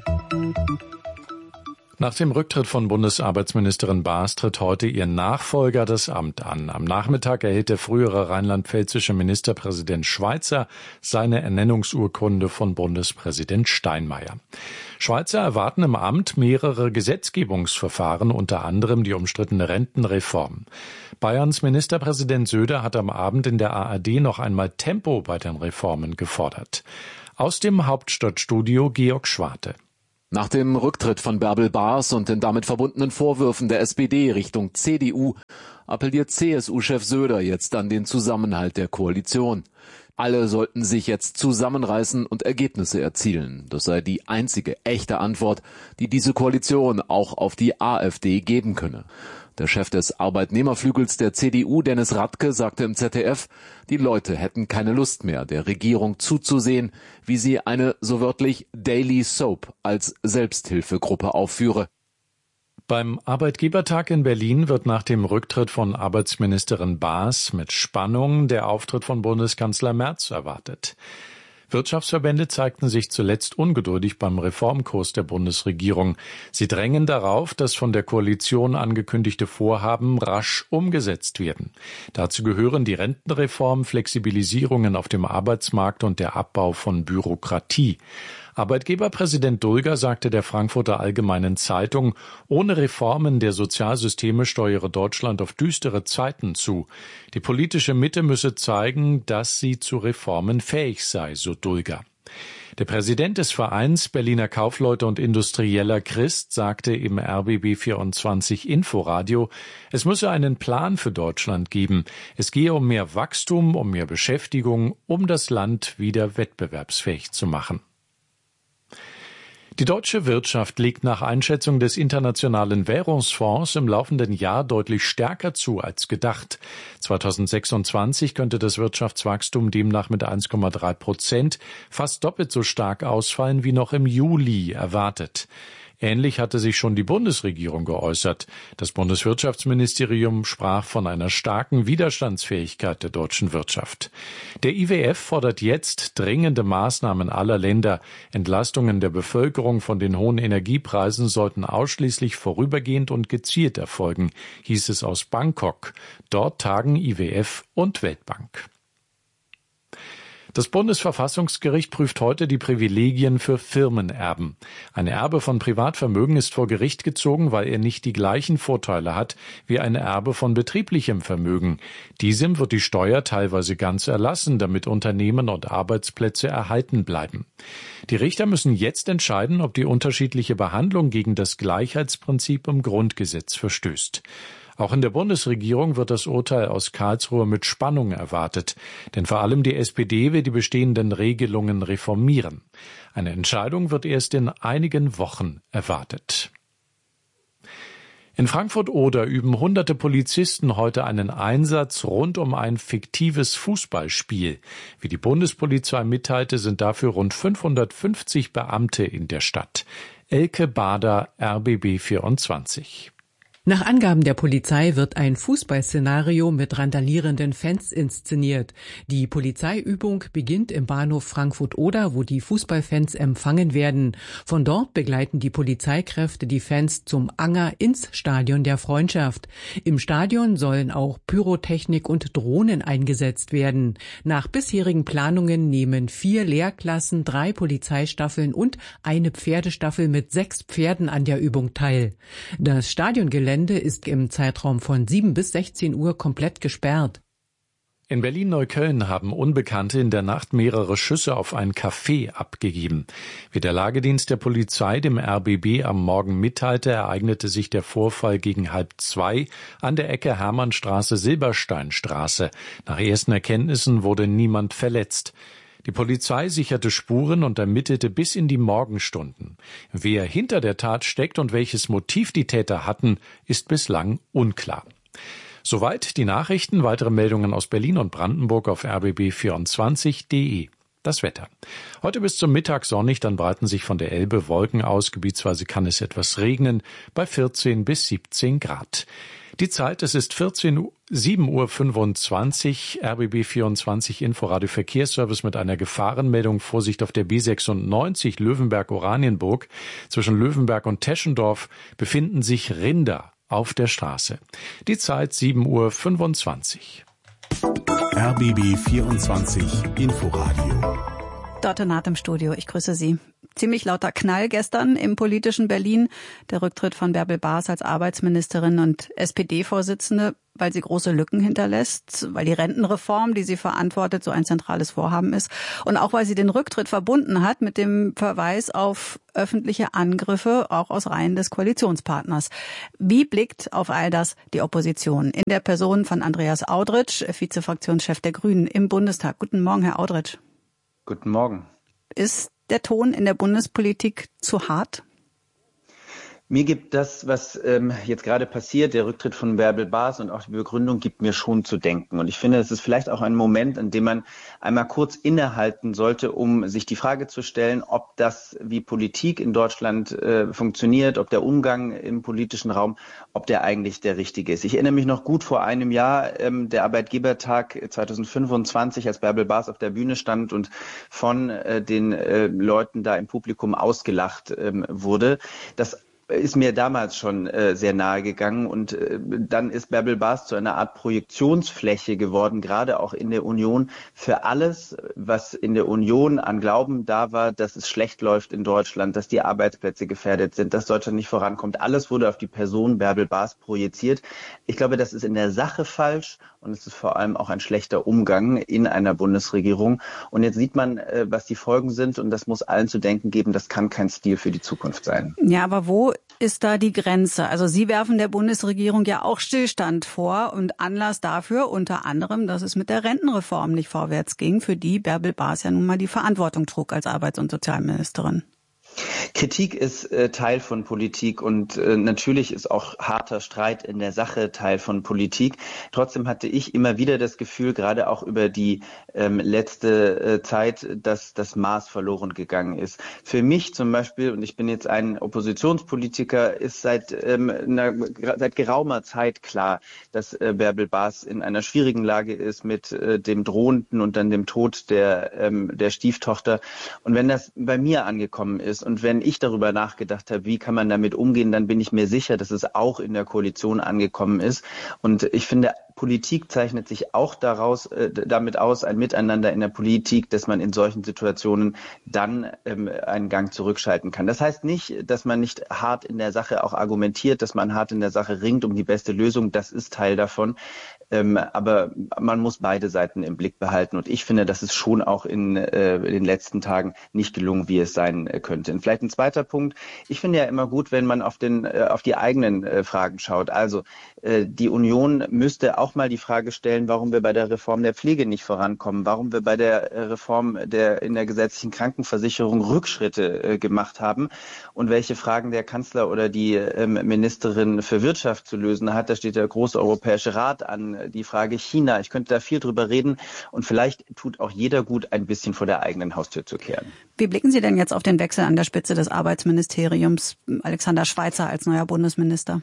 Speaker 4: Nach dem Rücktritt von Bundesarbeitsministerin Baas tritt heute ihr Nachfolger das Amt an. Am Nachmittag erhält der frühere rheinland-pfälzische Ministerpräsident Schweizer seine Ernennungsurkunde von Bundespräsident Steinmeier. Schweizer erwarten im Amt mehrere Gesetzgebungsverfahren, unter anderem die umstrittene Rentenreform. Bayerns Ministerpräsident Söder hat am Abend in der A R D noch einmal Tempo bei den Reformen gefordert. Aus dem Hauptstadtstudio Georg Schwarte.
Speaker 8: Nach dem Rücktritt von Bärbel Baas und den damit verbundenen Vorwürfen der S P D Richtung C D U appelliert C S U-Chef Söder jetzt an den Zusammenhalt der Koalition. Alle sollten sich jetzt zusammenreißen und Ergebnisse erzielen. Das sei die einzige echte Antwort, die diese Koalition auch auf die AfD geben könne. Der Chef des Arbeitnehmerflügels der C D U, Dennis Radke, sagte im Z D F, die Leute hätten keine Lust mehr, der Regierung zuzusehen, wie sie eine, so wörtlich, Daily Soap als Selbsthilfegruppe aufführe.
Speaker 4: Beim Arbeitgebertag in Berlin wird nach dem Rücktritt von Arbeitsministerin Baas mit Spannung der Auftritt von Bundeskanzler Merz erwartet. Wirtschaftsverbände zeigten sich zuletzt ungeduldig beim Reformkurs der Bundesregierung. Sie drängen darauf, dass von der Koalition angekündigte Vorhaben rasch umgesetzt werden. Dazu gehören die Rentenreform, Flexibilisierungen auf dem Arbeitsmarkt und der Abbau von Bürokratie. Arbeitgeberpräsident Dulger sagte der Frankfurter Allgemeinen Zeitung, ohne Reformen der Sozialsysteme steuere Deutschland auf düstere Zeiten zu. Die politische Mitte müsse zeigen, dass sie zu Reformen fähig sei, so Dulger. Der Präsident des Vereins Berliner Kaufleute und Industrieller Christ sagte im R B B vierundzwanzig Inforadio, es müsse einen Plan für Deutschland geben. Es gehe um mehr Wachstum, um mehr Beschäftigung, um das Land wieder wettbewerbsfähig zu machen. Die deutsche Wirtschaft legt nach Einschätzung des Internationalen Währungsfonds im laufenden Jahr deutlich stärker zu als gedacht. zweitausendsechsundzwanzig könnte das Wirtschaftswachstum demnach mit eins Komma drei Prozent fast doppelt so stark ausfallen wie noch im Juli erwartet. Ähnlich hatte sich schon die Bundesregierung geäußert. Das Bundeswirtschaftsministerium sprach von einer starken Widerstandsfähigkeit der deutschen Wirtschaft. Der I W F fordert jetzt dringende Maßnahmen aller Länder. Entlastungen der Bevölkerung von den hohen Energiepreisen sollten ausschließlich vorübergehend und gezielt erfolgen, hieß es aus Bangkok. Dort tagen I W F und Weltbank. Das Bundesverfassungsgericht prüft heute die Privilegien für Firmenerben. Ein Erbe von Privatvermögen ist vor Gericht gezogen, weil er nicht die gleichen Vorteile hat wie ein Erbe von betrieblichem Vermögen. Diesem wird die Steuer teilweise ganz erlassen, damit Unternehmen und Arbeitsplätze erhalten bleiben. Die Richter müssen jetzt entscheiden, ob die unterschiedliche Behandlung gegen das Gleichheitsprinzip im Grundgesetz verstößt. Auch in der Bundesregierung wird das Urteil aus Karlsruhe mit Spannung erwartet, denn vor allem die S P D will die bestehenden Regelungen reformieren. Eine Entscheidung wird erst in einigen Wochen erwartet. In Frankfurt-Oder üben hunderte Polizisten heute einen Einsatz rund um ein fiktives Fußballspiel. Wie die Bundespolizei mitteilte, sind dafür rund fünfhundertfünfzig Beamte in der Stadt. Elke Bader, R B B vierundzwanzig.
Speaker 9: Nach Angaben der Polizei wird ein Fußballszenario mit randalierenden Fans inszeniert. Die Polizeiübung beginnt im Bahnhof Frankfurt-Oder, wo die Fußballfans empfangen werden. Von dort begleiten die Polizeikräfte die Fans zum Anger ins Stadion der Freundschaft. Im Stadion sollen auch Pyrotechnik und Drohnen eingesetzt werden. Nach bisherigen Planungen nehmen vier Lehrklassen, drei Polizeistaffeln und eine Pferdestaffel mit sechs Pferden an der Übung teil. Das Stadiongelände ist im Zeitraum von sieben bis sechzehn Uhr komplett gesperrt.
Speaker 4: In Berlin-Neukölln haben Unbekannte in der Nacht mehrere Schüsse auf ein Café abgegeben. Wie der Lagedienst der Polizei dem R B B am Morgen mitteilte, ereignete sich der Vorfall gegen halb zwei an der Ecke Hermannstraße-Silbersteinstraße. Nach ersten Erkenntnissen wurde niemand verletzt. Die Polizei sicherte Spuren und ermittelte bis in die Morgenstunden. Wer hinter der Tat steckt und welches Motiv die Täter hatten, ist bislang unklar. Soweit die Nachrichten. Weitere Meldungen aus Berlin und Brandenburg auf r b b vierundzwanzig punkt d e. Das Wetter. Heute bis zum Mittag sonnig, dann breiten sich von der Elbe Wolken aus. Gebietsweise kann es etwas regnen bei vierzehn bis siebzehn Grad. Die Zeit, es ist vierzehn, sieben Uhr fünfundzwanzig, R B B vierundzwanzig Inforadio Verkehrsservice mit einer Gefahrenmeldung. Vorsicht auf der B sechsundneunzig Löwenberg-Oranienburg. Zwischen Löwenberg und Teschendorf befinden sich Rinder auf der Straße. Die Zeit sieben Uhr fünfundzwanzig.
Speaker 3: R B B vierundzwanzig Inforadio.
Speaker 2: Dörte Naht im Studio, ich grüße Sie. Ziemlich lauter Knall gestern im politischen Berlin. Der Rücktritt von Bärbel Baas als Arbeitsministerin und S P D-Vorsitzende, weil sie große Lücken hinterlässt, weil die Rentenreform, die sie verantwortet, so ein zentrales Vorhaben ist. Und auch weil sie den Rücktritt verbunden hat mit dem Verweis auf öffentliche Angriffe, auch aus Reihen des Koalitionspartners. Wie blickt auf all das die Opposition? In der Person von Andreas Audritsch, Vizefraktionschef der Grünen im Bundestag. Guten Morgen, Herr Audritsch.
Speaker 10: Guten Morgen.
Speaker 2: Ist der Ton in der Bundespolitik zu hart?
Speaker 10: Mir gibt das, was ähm, jetzt gerade passiert, der Rücktritt von Bärbel Baas und auch die Begründung, gibt mir schon zu denken. Und ich finde, es ist vielleicht auch ein Moment, in dem man einmal kurz innehalten sollte, um sich die Frage zu stellen, ob das, wie Politik in Deutschland äh, funktioniert, ob der Umgang im politischen Raum, ob der eigentlich der richtige ist. Ich erinnere mich noch gut vor einem Jahr, ähm, der Arbeitgebertag zweitausendfünfundzwanzig, als Bärbel Baas auf der Bühne stand und von äh, den äh, Leuten da im Publikum ausgelacht ähm, wurde. Das ist mir damals schon äh, sehr nahe gegangen und äh, dann ist Bärbel Baas zu einer Art Projektionsfläche geworden, gerade auch in der Union, für alles, was in der Union an Glauben da war, dass es schlecht läuft in Deutschland, dass die Arbeitsplätze gefährdet sind, dass Deutschland nicht vorankommt. Alles wurde auf die Person Bärbel Baas projiziert. Ich glaube, das ist in der Sache falsch und es ist vor allem auch ein schlechter Umgang in einer Bundesregierung. Und jetzt sieht man, äh, was die Folgen sind und das muss allen zu denken geben, das kann kein Stil für die Zukunft sein.
Speaker 2: Ja, aber wo ist da die Grenze? Also Sie werfen der Bundesregierung ja auch Stillstand vor und Anlass dafür unter anderem, dass es mit der Rentenreform nicht vorwärts ging, für die Bärbel Baas ja nun mal die Verantwortung trug als Arbeits- und Sozialministerin.
Speaker 10: Kritik ist äh, Teil von Politik und äh, natürlich ist auch harter Streit in der Sache Teil von Politik. Trotzdem hatte ich immer wieder das Gefühl, gerade auch über die ähm, letzte äh, Zeit, dass das Maß verloren gegangen ist. Für mich zum Beispiel, und ich bin jetzt ein Oppositionspolitiker, ist seit, ähm, einer, seit geraumer Zeit klar, dass äh, Bärbel Baas in einer schwierigen Lage ist mit äh, dem drohenden und dann dem Tod der, ähm, der Stieftochter. Und wenn das bei mir angekommen ist, und wenn ich darüber nachgedacht habe, wie kann man damit umgehen, dann bin ich mir sicher, dass es auch in der Koalition angekommen ist. Und ich finde, Politik zeichnet sich auch daraus, äh, damit aus, ein Miteinander in der Politik, dass man in solchen Situationen dann ähm, einen Gang zurückschalten kann. Das heißt nicht, dass man nicht hart in der Sache auch argumentiert, dass man hart in der Sache ringt um die beste Lösung. Das ist Teil davon. Ähm, aber man muss beide Seiten im Blick behalten. Und ich finde, das ist schon auch in, äh, in den letzten Tagen nicht gelungen, wie es sein äh, könnte. Und vielleicht ein zweiter Punkt. Ich finde ja immer gut, wenn man auf, den, äh, auf die eigenen äh, Fragen schaut. Also äh, die Union müsste auch mal die Frage stellen, warum wir bei der Reform der Pflege nicht vorankommen, warum wir bei der äh, Reform der, in der gesetzlichen Krankenversicherung Rückschritte äh, gemacht haben und welche Fragen der Kanzler oder die äh, Ministerin für Wirtschaft zu lösen hat. Da steht der große Europäische Rat an, die Frage China. Ich könnte da viel drüber reden und vielleicht tut auch jeder gut, ein bisschen vor der eigenen Haustür zu kehren.
Speaker 2: Wie blicken Sie denn jetzt auf den Wechsel an der Spitze des Arbeitsministeriums, Alexander Schweitzer als neuer Bundesminister?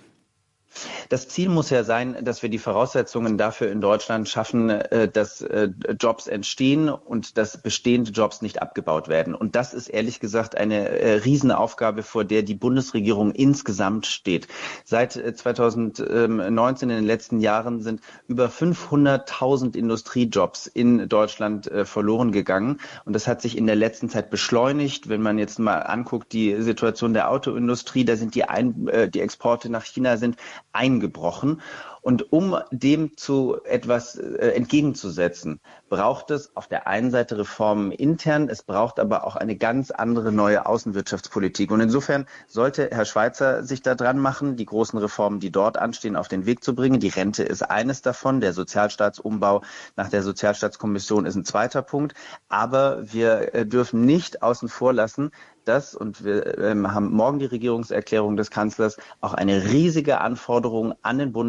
Speaker 10: Das Ziel muss ja sein, dass wir die Voraussetzungen dafür in Deutschland schaffen, dass Jobs entstehen und dass bestehende Jobs nicht abgebaut werden. Und das ist ehrlich gesagt eine Riesenaufgabe, vor der die Bundesregierung insgesamt steht. Seit zweitausendneunzehn, in den letzten Jahren, sind über fünfhunderttausend Industriejobs in Deutschland verloren gegangen. Und das hat sich in der letzten Zeit beschleunigt. Wenn man jetzt mal anguckt, die Situation der Autoindustrie, da sind die, Ein- die Exporte nach China sind eingebrochen. Und um dem zu etwas äh, entgegenzusetzen, braucht es auf der einen Seite Reformen intern, es braucht aber auch eine ganz andere neue Außenwirtschaftspolitik. Und insofern sollte Herr Schweitzer sich da dran machen, die großen Reformen, die dort anstehen, auf den Weg zu bringen. Die Rente ist eines davon, der Sozialstaatsumbau nach der Sozialstaatskommission ist ein zweiter Punkt. Aber wir äh, dürfen nicht außen vor lassen, dass, und wir ähm, haben morgen die Regierungserklärung des Kanzlers, auch eine riesige Anforderung an den Bundeskanzler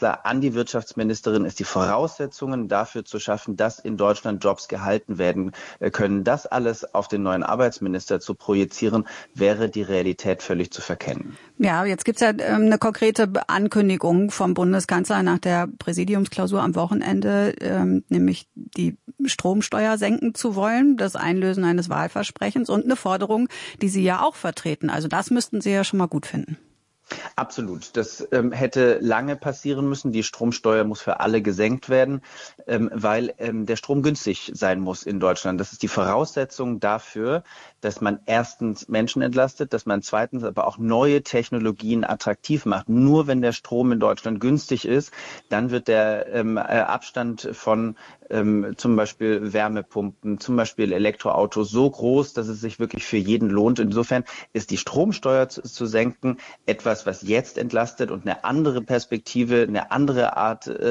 Speaker 10: Kanzler an die Wirtschaftsministerin ist, die Voraussetzungen dafür zu schaffen, dass in Deutschland Jobs gehalten werden können. Das alles auf den neuen Arbeitsminister zu projizieren, wäre die Realität völlig zu verkennen.
Speaker 2: Ja, jetzt gibt's ja ähm, eine konkrete Ankündigung vom Bundeskanzler nach der Präsidiumsklausur am Wochenende, ähm, nämlich die Stromsteuer senken zu wollen, das Einlösen eines Wahlversprechens und eine Forderung, die Sie ja auch vertreten. Also das müssten Sie ja schon mal gut finden.
Speaker 10: Absolut. Das ähm, hätte lange passieren müssen. Die Stromsteuer muss für alle gesenkt werden, ähm, weil ähm, der Strom günstig sein muss in Deutschland. Das ist die Voraussetzung dafür, dass man erstens Menschen entlastet, dass man zweitens aber auch neue Technologien attraktiv macht. Nur wenn der Strom in Deutschland günstig ist, dann wird der ähm, Abstand von ähm, zum Beispiel Wärmepumpen, zum Beispiel Elektroautos so groß, dass es sich wirklich für jeden lohnt. Insofern ist die Stromsteuer zu, zu senken etwas, was jetzt entlastet und eine andere Perspektive, eine andere Art